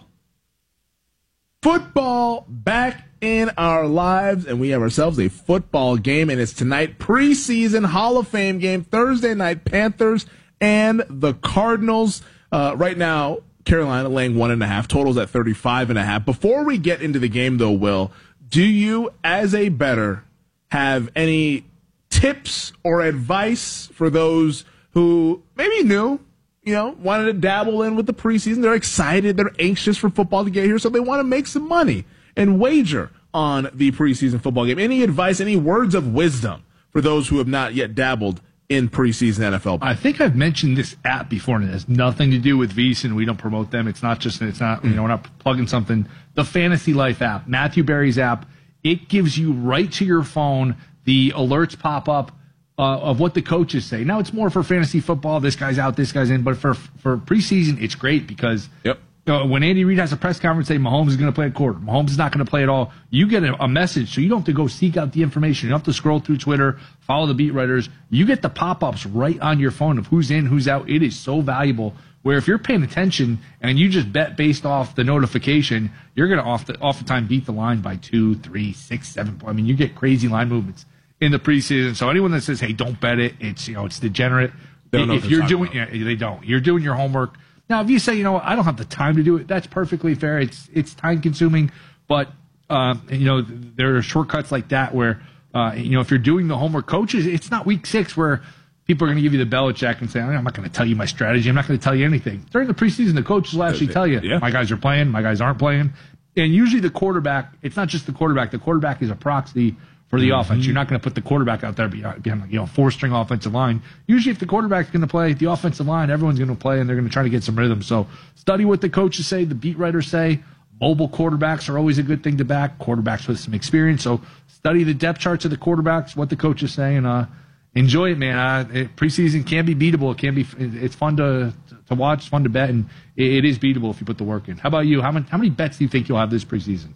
Football back in our lives, and we have ourselves a football game, and it's tonight, preseason Hall of Fame game, Thursday night, Panthers and the Cardinals. Uh, right now, Carolina laying one and a half, totals at thirty-five and a half. Before we get into the game, though, Will, do you, as a bettor, have any tips or advice for those who maybe knew, you know, wanted to dabble in with the preseason? They're excited, they're anxious for football to get here, so they want to make some money and wager on the preseason football game. Any advice, any words of wisdom for those who have not yet dabbled in preseason N F L? I think I've mentioned this app before, and it has nothing to do with VSiN. We don't promote them. It's not just, it's not, you know, we're not plugging something. The Fantasy Life app, Matthew Berry's app, it gives you right to your phone the alerts pop up uh, of what the coaches say. Now, it's more for fantasy football. This guy's out, this guy's in. But for for preseason, it's great because yep. Uh, when Andy Reid has a press conference saying Mahomes is going to play a quarter, Mahomes is not going to play at all, you get a, a message, so you don't have to go seek out the information. You don't have to scroll through Twitter, follow the beat writers. You get the pop-ups right on your phone of who's in, who's out. It is so valuable, where if you're paying attention and you just bet based off the notification, you're going to oft- oftentimes beat the line by two, three, six, seven points. I mean, you get crazy line movements in the preseason. So anyone that says, hey, don't bet it, it's, you know, it's degenerate. They don't know if you're doing, yeah, they don't. You're doing your homework. Now, if you say, you know what, I don't have the time to do it, that's perfectly fair. It's it's time consuming, but um, you know, there are shortcuts like that where uh, you know, if you're doing the homework, coaches, it's not week six where people are going to give you the Belichick and say, I'm not going to tell you my strategy. I'm not going to tell you anything. During the preseason, the coaches will actually tell you, yeah. my guys are playing, my guys aren't playing, and usually the quarterback. It's not just the quarterback. The quarterback is a proxy for the mm-hmm. offense. You're not going to put the quarterback out there behind, you know, four-string offensive line. Usually if the quarterback's going to play, the offensive line, everyone's going to play, and they're going to try to get some rhythm. So study what the coaches say, the beat writers say. Mobile quarterbacks are always a good thing to back, quarterbacks with some experience. So study the depth charts of the quarterbacks, what the coaches say, and uh, enjoy it, man. Uh, it, preseason can be beatable. It can be. It's fun to to watch. It's fun to bet, and it, it is beatable if you put the work in. How about you? How many, how many bets do you think you'll have this preseason?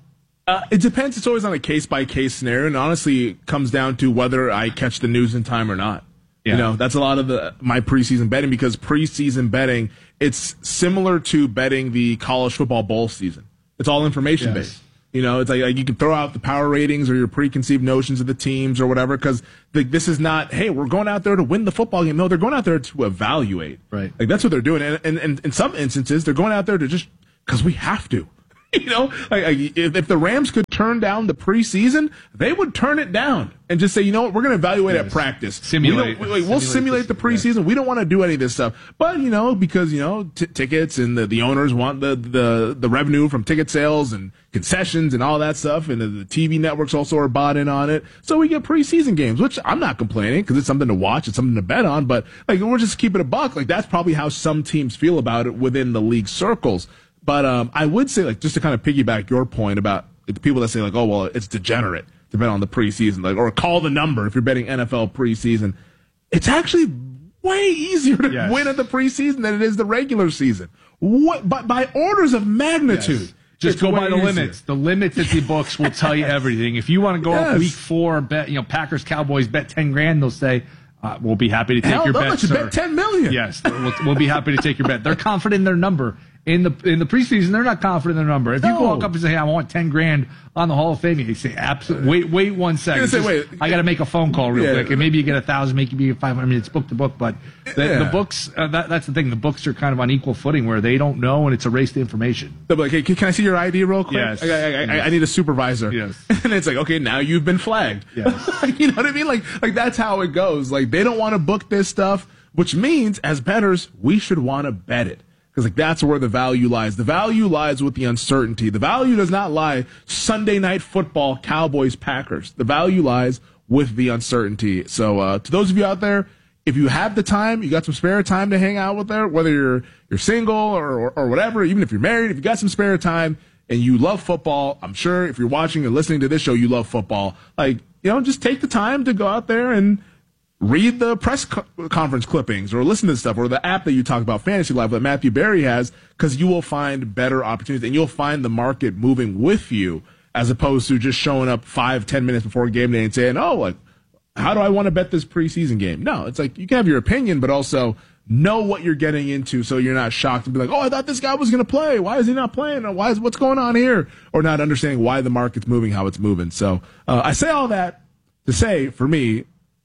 Uh, it depends. It's always on a case-by-case scenario, and honestly, it comes down to whether I catch the news in time or not. Yeah. You know, that's a lot of the my preseason betting, because preseason betting, it's similar to betting the college football bowl season. It's all information-based. Yes. You know, it's like, like you can throw out the power ratings or your preconceived notions of the teams or whatever, because like, this is not, hey, we're going out there to win the football game. No, they're going out there to evaluate. Right. Like, that's what they're doing. And, and, and in some instances, they're going out there to just, because we have to. You know, like, like if, if the Rams could turn down the preseason, they would turn it down and just say, you know what, we're going to evaluate yes. at practice. Simulate. We don't, we, we'll simulate, simulate the preseason. Yeah. We don't want to do any of this stuff. But, you know, because, you know, t- tickets and the, the owners want the, the, the revenue from ticket sales and concessions and all that stuff. And the, the T V networks also are bought in on it. So we get preseason games, which I'm not complaining because it's something to watch. It's something to bet on. But, like, we're just keeping a buck. Like, that's probably how some teams feel about it within the league circles. But um, I would say, like, just to kind of piggyback your point about like, the people that say, like, oh, well, it's degenerate to bet on the preseason, like, or call the number if you're betting N F L preseason. It's actually way easier to yes. win at the preseason than it is the regular season. What, by, by orders of magnitude. Yes. Just go by the easier. limits. The limits at the books will tell you everything. If you want to go yes. up week four, bet, you know, Packers, Cowboys, bet ten grand, they'll say, uh, we'll be happy to take Hell, your they'll bet, let you sir. bet ten million. Yes, we'll, we'll be happy to take your bet. They're confident in their number. In the in the preseason, they're not confident in their number. If no. you walk up and say, hey, I want ten grand on the Hall of Fame, you say, absolutely. Wait, wait one second. Say, wait, I got to make a phone call real yeah. quick, and maybe you get a thousand, maybe you get five hundred. I mean, it's book to book, but the, yeah. the books. Uh, that, that's the thing. The books are kind of on equal footing, where they don't know, and it's a race to information. They'll be like, hey, can I see your I D real quick? Yes. I, I, I, yes. I need a supervisor. Yes. And it's like, okay, now you've been flagged. Yes. You know what I mean? Like, like that's how it goes. Like, they don't want to book this stuff, which means as bettors, we should want to bet it. Because like that's where the value lies. The value lies with the uncertainty. The value does not lie Sunday night football, Cowboys, Packers. The value lies with the uncertainty. So uh, to those of you out there, if you have the time, you got some spare time to hang out with there, whether you're you're single or, or or whatever, even if you're married, if you got some spare time and you love football, I'm sure if you're watching or listening to this show, you love football. Like, you know, just take the time to go out there and read the press co- conference clippings or listen to stuff, or the app that you talk about, Fantasy Live, that Matthew Berry has, because you will find better opportunities and you'll find the market moving with you, as opposed to just showing up five, ten minutes before game day and saying, oh, like, how do I want to bet this preseason game? No, it's like you can have your opinion, but also know what you're getting into so you're not shocked and be like, oh, I thought this guy was going to play. Why is he not playing? Or why is what's going on here? Or not understanding why the market's moving, how it's moving. So uh, I say all that to say, for me,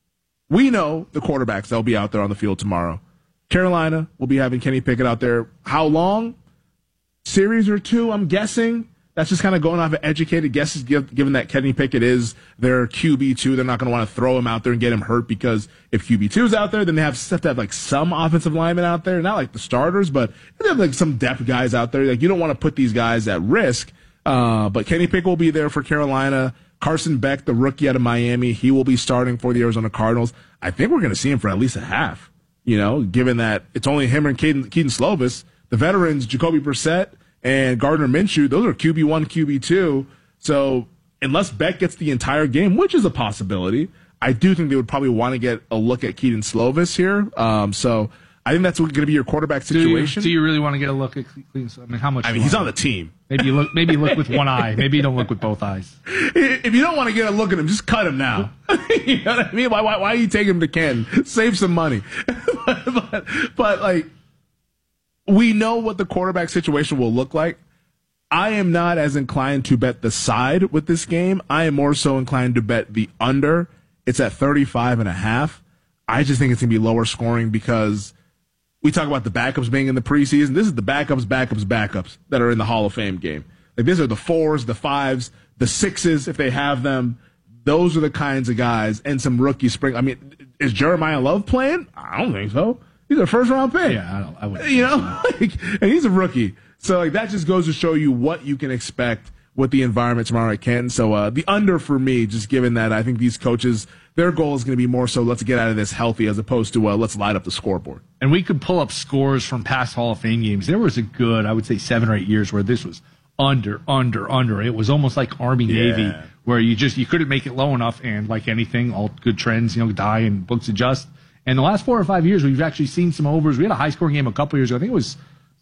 we know the quarterbacks that will be out there on the field tomorrow. Carolina will be having Kenny Pickett out there. How long? Series or two, I'm guessing. That's just kind of going off of educated guesses, given that Kenny Pickett is their Q B two. They're not going to want to throw him out there and get him hurt, because if Q B two is out there, then they have, have to have like some offensive linemen out there. Not like the starters, but they have like some depth guys out there. Like, you don't want to put these guys at risk. Uh, but Kenny Pickett will be there for Carolina. Carson Beck, the rookie out of Miami, he will be starting for the Arizona Cardinals. I think we're going to see him for at least a half, you know, given that it's only him and Keaton, Keaton Slovis. The veterans, Jacoby Brissett and Gardner Minshew, those are Q B one, Q B two. So unless Beck gets the entire game, which is a possibility, I do think they would probably want to get a look at Keaton Slovis here. Um, so I think that's going to be your quarterback situation. Do you, do you really want to get a look at Cleveland? I mean, how much? I mean, he's on the team. Maybe you look. Maybe you look with one eye. Maybe you don't look with both eyes. If you don't want to get a look at him, just cut him now. You know what I mean? Why? Why, why are you taking him to Ken? Save some money. but, but, but like, we know what the quarterback situation will look like. I am not as inclined to bet the side with this game. I am more so inclined to bet the under. It's at thirty-five and a half. I just think it's going to be lower scoring because we talk about the backups being in the preseason. This is the backups, backups, backups that are in the Hall of Fame game. Like, these are the fours, the fives, the sixes, if they have them. Those are the kinds of guys, and some rookie spring. I mean, is Jeremiah Love playing? I don't think so. He's a first round pick. Yeah, I don't. I wouldn't. You know, like, and he's a rookie. So like that just goes to show you what you can expect with the environment tomorrow at Canton. So uh, the under for me, just given that I think these coaches, their goal is going to be more so let's get out of this healthy as opposed to uh, let's light up the scoreboard. And we could pull up scores from past Hall of Fame games. There was a good, I would say, seven or eight years where this was under, under, under. It was almost like Army Yeah. Navy, where you just you couldn't make it low enough, and like anything, all good trends, you know, die and books adjust. And the last four or five years, we've actually seen some overs. We had a high scoring game a couple years ago. I think it was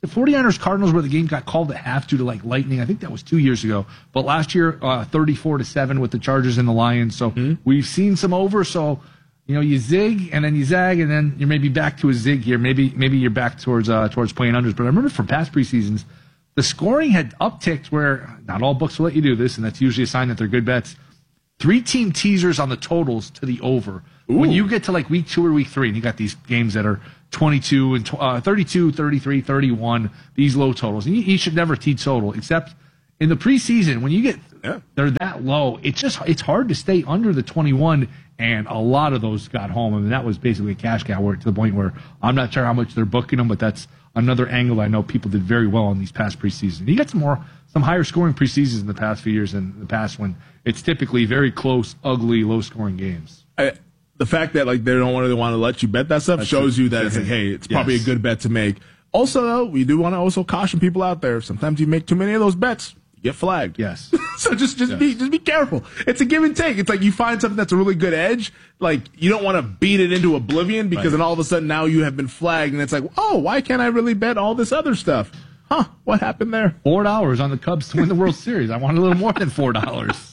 the 49ers Cardinals where the game got called at half due to like lightning. I think that was two years ago. But last year, uh, thirty-four to seven with the Chargers and the Lions. So mm-hmm. we've seen some over. So, you know, you zig and then you zag and then you're maybe back to a zig here. Maybe maybe you're back towards uh, towards playing unders. But I remember from past preseasons, the scoring had upticked where not all books will let you do this, and that's usually a sign that they're good bets. Three-team teasers on the totals to the over. Ooh. When you get to like week two or week three, and you got these games that are twenty-two and uh, thirty-two, thirty-three, thirty-one, these low totals. And you, you should never tease total, except in the preseason when you get yeah. they're that low. It's just it's hard to stay under the twenty-one, and a lot of those got home. I mean, that was basically a cash cow where, to the point where I'm not sure how much they're booking them, but that's another angle I know people did very well on these past preseasons. You got some more, some higher scoring preseasons in the past few years than the past when it's typically very close, ugly, low scoring games. I, the fact that like they don't want to want to let you bet that stuff That's shows true. you that it's like, hey, it's yes. probably a good bet to make. Also, though, we do want to also caution people out there. Sometimes you make too many of those bets, you get flagged. Yes. so just just yes. be just be careful. It's a give and take. It's like you find something that's a really good edge. Like you don't want to beat it into oblivion because right. then all of a sudden now you have been flagged, and it's like, oh, why can't I really bet all this other stuff? Huh? What happened there? Four dollars on the Cubs to win the World Series. I want a little more than four dollars.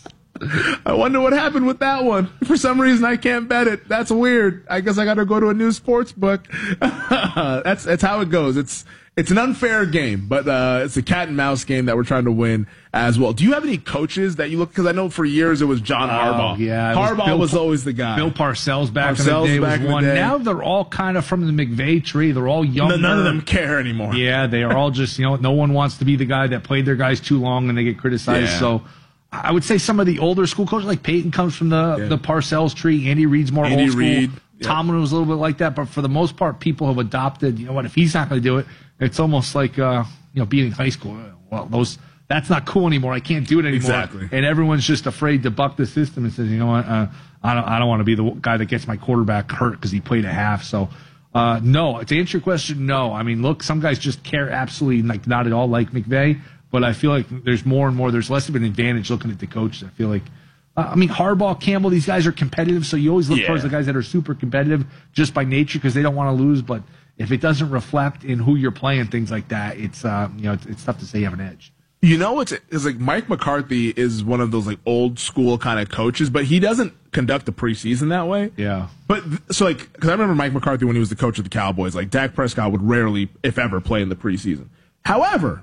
I wonder what happened with that one. For some reason, I can't bet it. That's weird. I guess I got to go to a new sports book. that's that's how it goes. It's it's an unfair game, but uh, it's a cat and mouse game that we're trying to win as well. Do you have any coaches that you look? Because I know for years it was John Harbaugh. Oh, yeah, Harbaugh was, Bill, was always the guy. Bill Parcells back Parcells in the day back was one. The day. Now they're all kind of from the McVay tree. They're all younger. No, none of them care anymore. Yeah, they are all just, you know, no one wants to be the guy that played their guys too long and they get criticized. Yeah. So I would say some of the older school coaches, like Peyton comes from the, yeah. the Parcells tree. Andy Reid's more Andy old school. Reid. Yep. Tomlin was a little bit like that. But for the most part, people have adopted, you know what, if he's not going to do it, it's almost like, uh, you know, being in high school. Well, those that's not cool anymore. I can't do it anymore. Exactly. And everyone's just afraid to buck the system and says, you know what, uh, I don't, I don't want to be the guy that gets my quarterback hurt because he played a half. So, uh, no, to answer your question, no. I mean, look, some guys just care absolutely like not at all like McVay. But I feel like there's more and more, there's less of an advantage looking at the coaches. I feel like, uh, I mean, Harbaugh, Campbell, these guys are competitive, so you always look yeah. towards the guys that are super competitive just by nature because they don't want to lose. But if it doesn't reflect in who you're playing, things like that, it's uh, you know it's, it's tough to say you have an edge. You know, it's, it's like Mike McCarthy is one of those like old school kind of coaches, but he doesn't conduct the preseason that way. Yeah. But so like, because I remember Mike McCarthy when he was the coach of the Cowboys, like Dak Prescott would rarely, if ever, play in the preseason. However,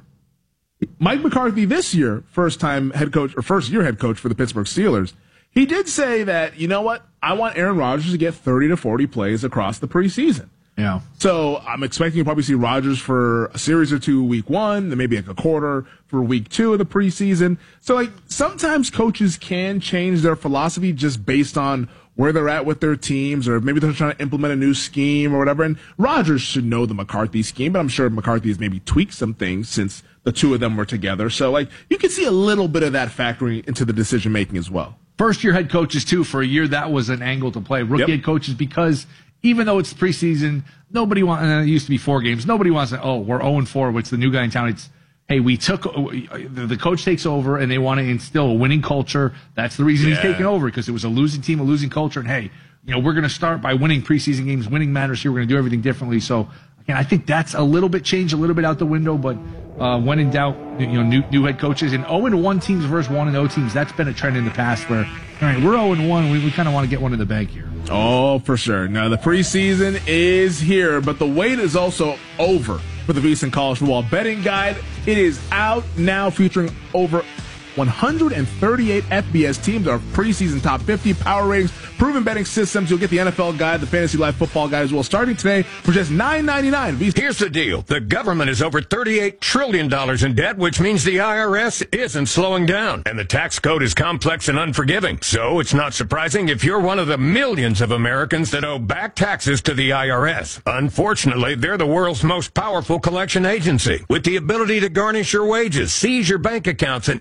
Mike McCarthy this year, first time head coach or first year head coach for the Pittsburgh Steelers, he did say that, you know what, I want Aaron Rodgers to get thirty to forty plays across the preseason. Yeah. So I'm expecting to probably see Rodgers for a series or two week one, then maybe like a quarter for week two of the preseason. So like sometimes coaches can change their philosophy just based on where they're at with their teams, or maybe they're trying to implement a new scheme or whatever. And Rodgers should know the McCarthy scheme, but I'm sure McCarthy has maybe tweaked some things since the two of them were together. So like you can see a little bit of that factoring into the decision making as well. First year head coaches too, for a year that was an angle to play. Rookie yep. head coaches, because even though it's preseason, nobody wants, and it used to be four games, nobody wants to, oh, we're oh and four, what's the new guy in town? It's, hey, we took, the coach takes over and they want to instill a winning culture. That's the reason yeah. he's taking over, because it was a losing team, a losing culture. And hey, you know, we're going to start by winning preseason games. Winning matters here. We're going to do everything differently. So, again, I think that's a little bit changed, a little bit out the window, but uh, when in doubt, you know, new, new head coaches. And oh and one teams versus one and oh teams, that's been a trend in the past where, all right, we're oh and one. We, we kind of want to get one in the bank here. Oh, for sure. Now, the preseason is here, but the wait is also over for the VSiN College Football Betting Guide. It is out now, featuring over one hundred thirty-eight F B S teams, our preseason top fifty power ratings, proven betting systems. You'll get the N F L guide, the Fantasy Life Football guide as well, starting today for just nine ninety-nine. Here's the deal. The government is over thirty-eight trillion dollars in debt, which means the I R S isn't slowing down. And the tax code is complex and unforgiving. So it's not surprising if you're one of the millions of Americans that owe back taxes to the I R S. Unfortunately, they're the world's most powerful collection agency, with the ability to garnish your wages, seize your bank accounts, and even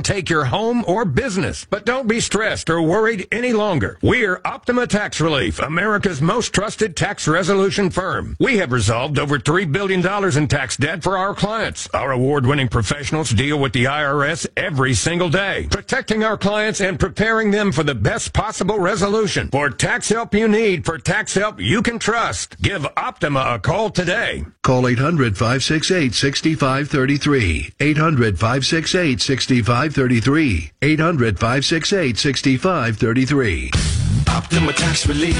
take your home or business. But don't be stressed or worried any longer. We're Optima Tax Relief, America's most trusted tax resolution firm. We have resolved over three billion dollars in tax debt for our clients. Our award-winning professionals deal with the I R S every single day, protecting our clients and preparing them for the best possible resolution. For tax help you need, for tax help you can trust, give Optima a call today. Call eight hundred, five six eight, six five three three. eight hundred, five six eight, six five three three. eight hundred, five six eight, six five three three. Optima Tax Relief.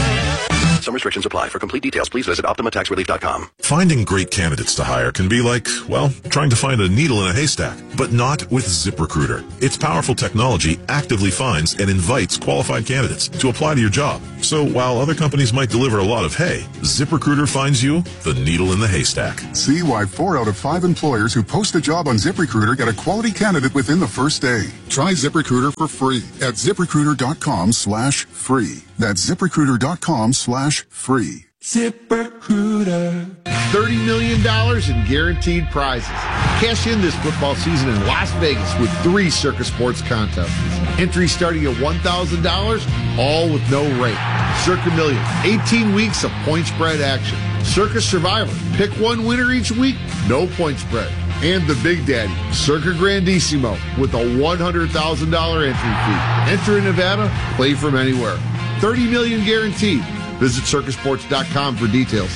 Some restrictions apply. For complete details, please visit optima tax relief dot com. Finding great candidates to hire can be like, well, trying to find a needle in a haystack, but not with ZipRecruiter. Its powerful technology actively finds and invites qualified candidates to apply to your job. So while other companies might deliver a lot of hay, ZipRecruiter finds you the needle in the haystack. See why four out of five employers who post a job on ZipRecruiter get a quality candidate within the first day. Try ZipRecruiter for free at ZipRecruiter.com slash free. That's ZipRecruiter.com slash free. ZipRecruiter. thirty million dollars in guaranteed prizes. Cash in this football season in Las Vegas with three Circus Sports contests. Entries starting at one thousand dollars, all with no rate. Circa Million, eighteen weeks of point spread action. Circus Survivor, pick one winner each week, no point spread. And the Big Daddy, Circa Grandissimo, with a one hundred thousand dollars entry fee. Enter in Nevada, play from anywhere. thirty million dollars guaranteed. Visit circus sports dot com for details.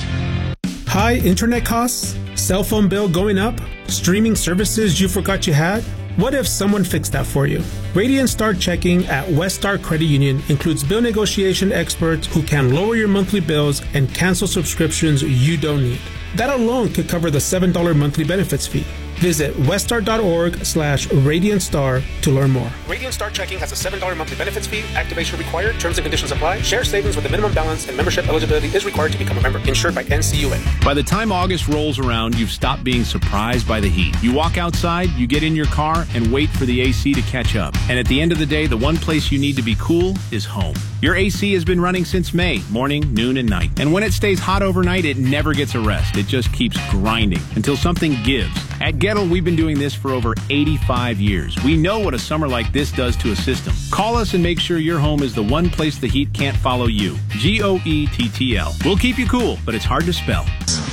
High internet costs? Cell phone bill going up? Streaming services you forgot you had? What if someone fixed that for you? Radiant Star Checking at West Star Credit Union includes bill negotiation experts who can lower your monthly bills and cancel subscriptions you don't need. That alone could cover the seven dollars monthly benefits fee. Visit weststar.org slash Radiant Star to learn more. Radiant Star Checking has a seven dollars monthly benefits fee. Activation required. Terms and conditions apply. Share savings with a minimum balance and membership eligibility is required to become a member. Insured by N C U A. By the time August rolls around, you've stopped being surprised by the heat. You walk outside, you get in your car, and wait for the A C to catch up. And at the end of the day, the one place you need to be cool is home. Your A C has been running since May, morning, noon, and night. And when it stays hot overnight, it never gets a rest. It just keeps grinding until something gives. At Gettle, we've been doing this for over eighty-five years. We know what a summer like this does to a system. Call us and make sure your home is the one place the heat can't follow you. G O E T T L. We'll keep you cool, but it's hard to spell.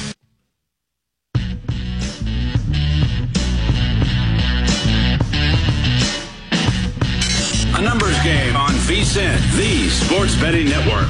A numbers game on VSiN, the Sports Betting Network.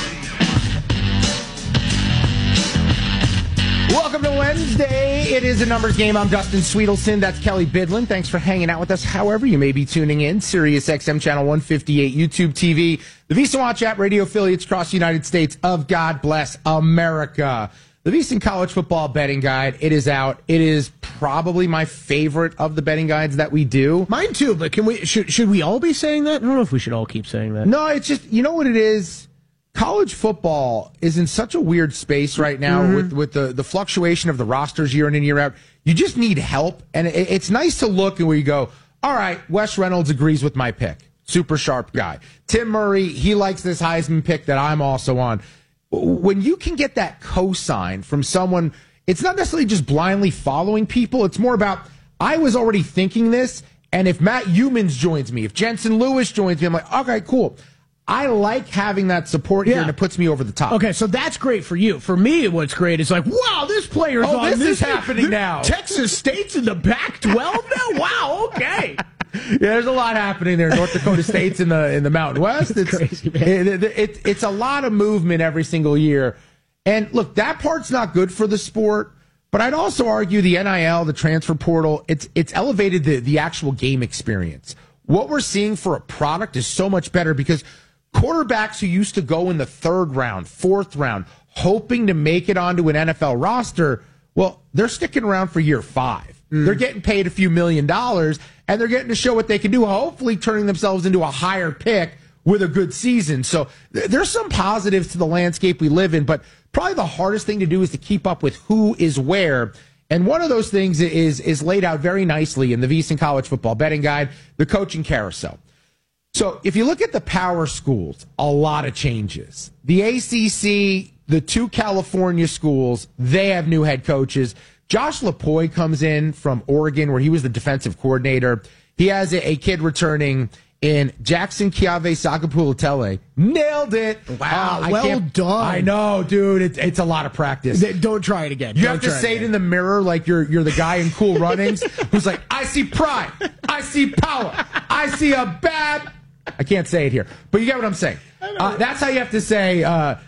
Welcome to Wednesday. It is a numbers game. I'm Dustin Sweetelson. That's Kelly Bidlin. Thanks for hanging out with us. However, you may be tuning in. Sirius X M Channel one fifty-eight, YouTube T V, the VSiN Watch app, radio affiliates across the United States of God bless America. The VSiN College Football Betting Guide. It is out. It is probably my favorite of the betting guides that we do. Mine too, but can we should should we all be saying that? I don't know if we should all keep saying that. No, it's just, you know what it is? College football is in such a weird space right now mm-hmm. with, with the, the fluctuation of the rosters year in and year out. You just need help. And it, it's nice to look and where you go, all right, Wes Reynolds agrees with my pick. Super sharp guy. Tim Murray, he likes this Heisman pick that I'm also on. When you can get that cosign from someone, it's not necessarily just blindly following people. It's more about, I was already thinking this, and if Matt Humans joins me, if Jensen Lewis joins me, I'm like, okay, cool. I like having that support yeah. here, and it puts me over the top. Okay, so that's great for you. For me, what's great is like, wow, this player's oh, on this. this is happening now. Texas State's in the Pac twelve now? Wow, okay. Yeah, there's a lot happening there. North Dakota State's in the in the Mountain West. It's crazy, man. It, it, it, it's a lot of movement every single year. And look, that part's not good for the sport. But I'd also argue the N I L, the transfer portal, it's it's elevated the, the actual game experience. What we're seeing for a product is so much better because quarterbacks who used to go in the third round, fourth round, hoping to make it onto an N F L roster, well, they're sticking around for year five. Mm. They're getting paid a few million dollars, and they're getting to show what they can do, hopefully turning themselves into a higher pick with a good season. So th- there's some positives to the landscape we live in, but probably the hardest thing to do is to keep up with who is where. And one of those things is is laid out very nicely in the VSiN College Football Betting Guide, the coaching carousel. So if you look at the power schools, a lot of changes. The A C C, the two California schools, they have new head coaches. Josh Lapoy comes in from Oregon, where he was the defensive coordinator. He has a, a kid returning in Jackson Kiave Sakapulutele. Nailed it. Wow, Uh, I well can't- done. I know, dude. It, it's a lot of practice. Th- Don't try it again. You Don't have to try say it again. in the mirror like you're you're the guy in Cool Runnings who's like, I see pride, I see power, I see a bad. I can't say it here, but you get what I'm saying. Uh, that's how you have to say uh,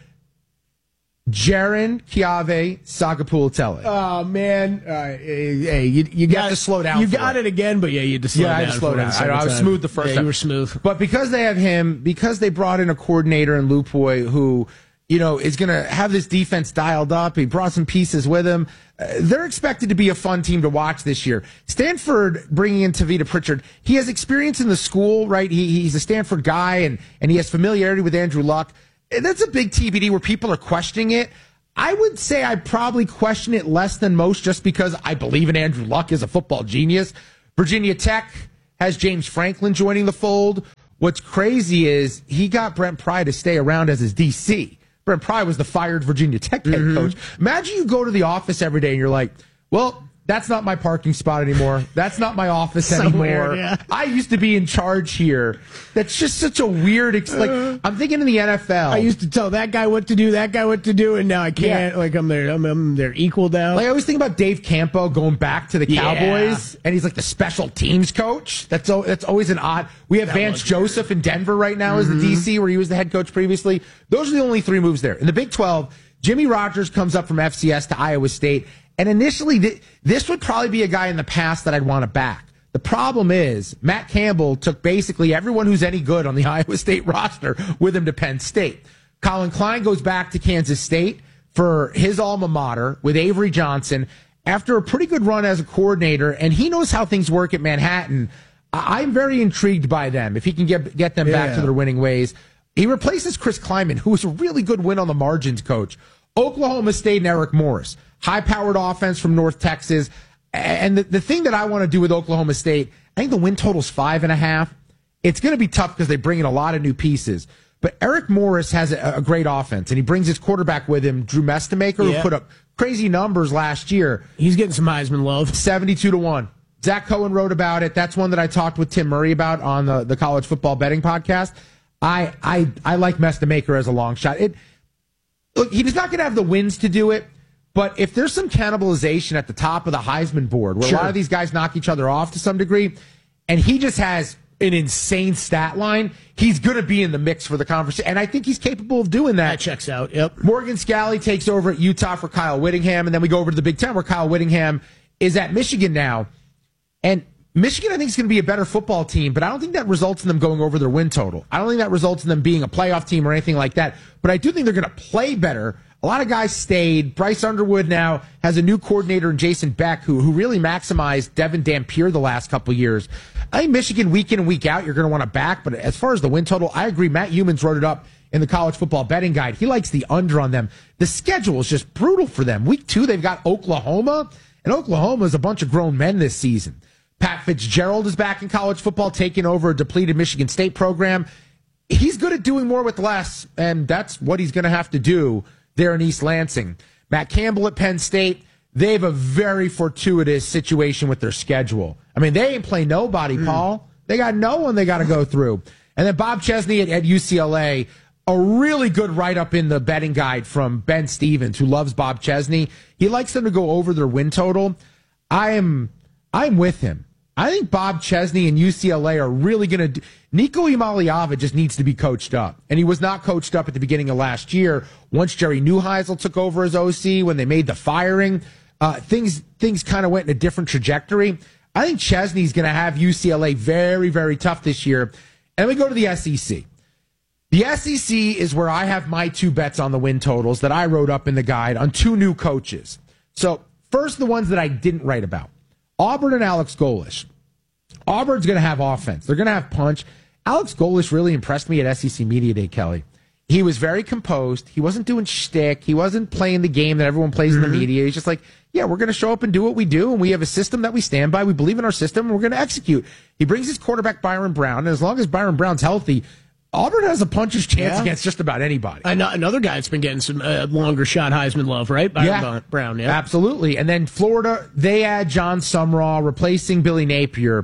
Jaron Kiave Sakapulutele. Oh man, uh, hey, you, you got have to slow down You for got it. it again, but yeah, you had to slow yeah, down. I had to slow for it down. the I, second I was time. smooth the first yeah, time. You were smooth. But because they have him, because they brought in a coordinator in Lupoy who, you know, is going to have this defense dialed up. He brought some pieces with him. Uh, they're expected to be a fun team to watch this year. Stanford bringing in Tavita Pritchard. He has experience in the school, right? He, he's a Stanford guy, and, and he has familiarity with Andrew Luck. And that's a big T B D where people are questioning it. I would say I probably question it less than most just because I believe in Andrew Luck as a football genius. Virginia Tech has James Franklin joining the fold. What's crazy is he got Brent Pry to stay around as his D C. Brent Pry was the fired Virginia Tech head Mm-hmm. coach. Imagine you go to the office every day and you're like, well, that's not my parking spot anymore. That's not my office Somewhere, anymore. yeah. I used to be in charge here. That's just such a weird, ex- like, I'm thinking in the N F L. I used to tell that guy what to do, that guy what to do, and now I can't. Yeah. Like I'm their, I'm, I'm their equal now. Like I always think about Dave Campo going back to the Yeah. Cowboys, and he's like the special teams coach. That's o- that's always an odd. We have That Vance was Joseph in Denver right now as the D C, where he was the head coach previously. Those are the only three moves there. In the Big twelve, Jimmy Rogers comes up from F C S to Iowa State, and initially th- this would probably be a guy in the past that I'd want to back. The problem is Matt Campbell took basically everyone who's any good on the Iowa State roster with him to Penn State. Colin Klein goes back to Kansas State for his alma mater with Avery Johnson after a pretty good run as a coordinator, and he knows how things work at Manhattan. I- I'm very intrigued by them if he can get get them back Yeah. to their winning ways. He replaces Chris Kleiman, who was a really good win on the margins coach. Oklahoma State and Eric Morris, high-powered offense from North Texas. And the, the thing that I want to do with Oklahoma State, I think the win total's five and a half. It's going to be tough because they bring in a lot of new pieces. But Eric Morris has a, a great offense, and he brings his quarterback with him, Drew Mestamaker, Yeah. who put up crazy numbers last year. He's getting some Heisman love. seventy-two to one. Zach Cohen wrote about it. That's one that I talked with Tim Murray about on the, the college football betting podcast. I I I like Mestamaker as a long shot. It look, he's not going to have the wins to do it, but if there's some cannibalization at the top of the Heisman board, where Sure. a lot of these guys knock each other off to some degree, and he just has an insane stat line, he's going to be in the mix for the conversation. And I think he's capable of doing that. That checks out. Yep. Morgan Scalley takes over at Utah for Kyle Whittingham, and then we go over to the Big Ten where Kyle Whittingham is at Michigan now. And Michigan, I think, is going to be a better football team, but I don't think that results in them going over their win total. I don't think that results in them being a playoff team or anything like that. But I do think they're going to play better. A lot of guys stayed. Bryce Underwood now has a new coordinator in Jason Beck, who who really maximized Devin Dampier the last couple of years. I think Michigan week in and week out, you're going to want to back. But as far as the win total, I agree. Matt Humans wrote it up in the college football betting guide. He likes the under on them. The schedule is just brutal for them. Week two, they've got Oklahoma, and Oklahoma is a bunch of grown men this season. Pat Fitzgerald is back in college football, taking over a depleted Michigan State program. He's good at doing more with less, and that's what he's going to have to do there in East Lansing. Matt Campbell at Penn State, they have a very fortuitous situation with their schedule. I mean, they ain't play nobody, mm. Paul. They got no one they got to go through. And then Bob Chesney at, at U C L A, a really good write-up in the betting guide from Ben Stevens, who loves Bob Chesney. He likes them to go over their win total. I am, I'm with him. I think Bob Chesney and U C L A are really going to do. Nico Imaliava just needs to be coached up. And he was not coached up at the beginning of last year. Once Jerry Neuheisel took over as O C, when they made the firing, uh, things things kind of went in a different trajectory. I think Chesney's going to have U C L A very, very tough this year. And we go to the S E C. The S E C is where I have my two bets on the win totals that I wrote up in the guide on two new coaches. So first, the ones that I didn't write about. Auburn and Alex Golesh. Auburn's going to have offense. They're going to have punch. Alex Golesh really impressed me at S E C Media Day, Kelly. He was very composed. He wasn't doing shtick. He wasn't playing the game that everyone plays mm-hmm. in the media. He's just like, yeah, we're going to show up and do what we do, and we have a system that we stand by. We believe in our system, and we're going to execute. He brings his quarterback, Byron Brown, and as long as Byron Brown's healthy, Auburn has a puncher's chance yeah. against just about anybody. Another guy that's been getting some uh, longer shot Heisman love, right? Byron yeah, Brown, yeah. Absolutely. And then Florida, they add John Sumrall, replacing Billy Napier.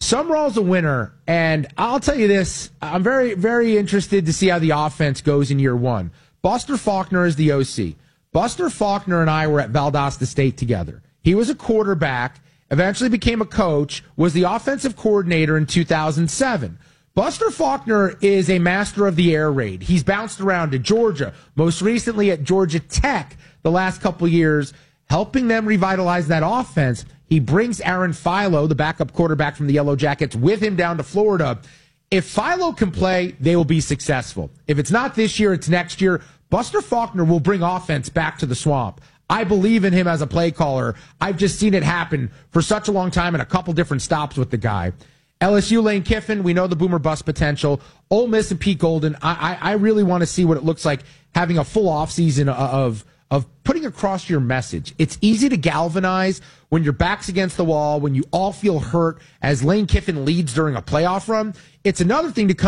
Summerall's a winner, and I'll tell you this, I'm very, very interested to see how the offense goes in year one. Buster Faulkner is the O C. Buster Faulkner and I were at Valdosta State together. He was a quarterback, eventually became a coach, was the offensive coordinator in two thousand seven. Buster Faulkner is a master of the air raid. He's bounced around to Georgia, most recently at Georgia Tech the last couple years, helping them revitalize that offense. He brings Aaron Philo, the backup quarterback from the Yellow Jackets, with him down to Florida. If Philo can play, they will be successful. If it's not this year, it's next year. Buster Faulkner will bring offense back to the Swamp. I believe in him as a play caller. I've just seen it happen for such a long time and a couple different stops with the guy. L S U, Lane Kiffin, we know the boomer bust potential. Ole Miss and Pete Golden, I, I, I really want to see what it looks like having a full offseason of, of putting across your message. It's easy to galvanize when your back's against the wall, when you all feel hurt as Lane Kiffin leads during a playoff run. It's another thing to come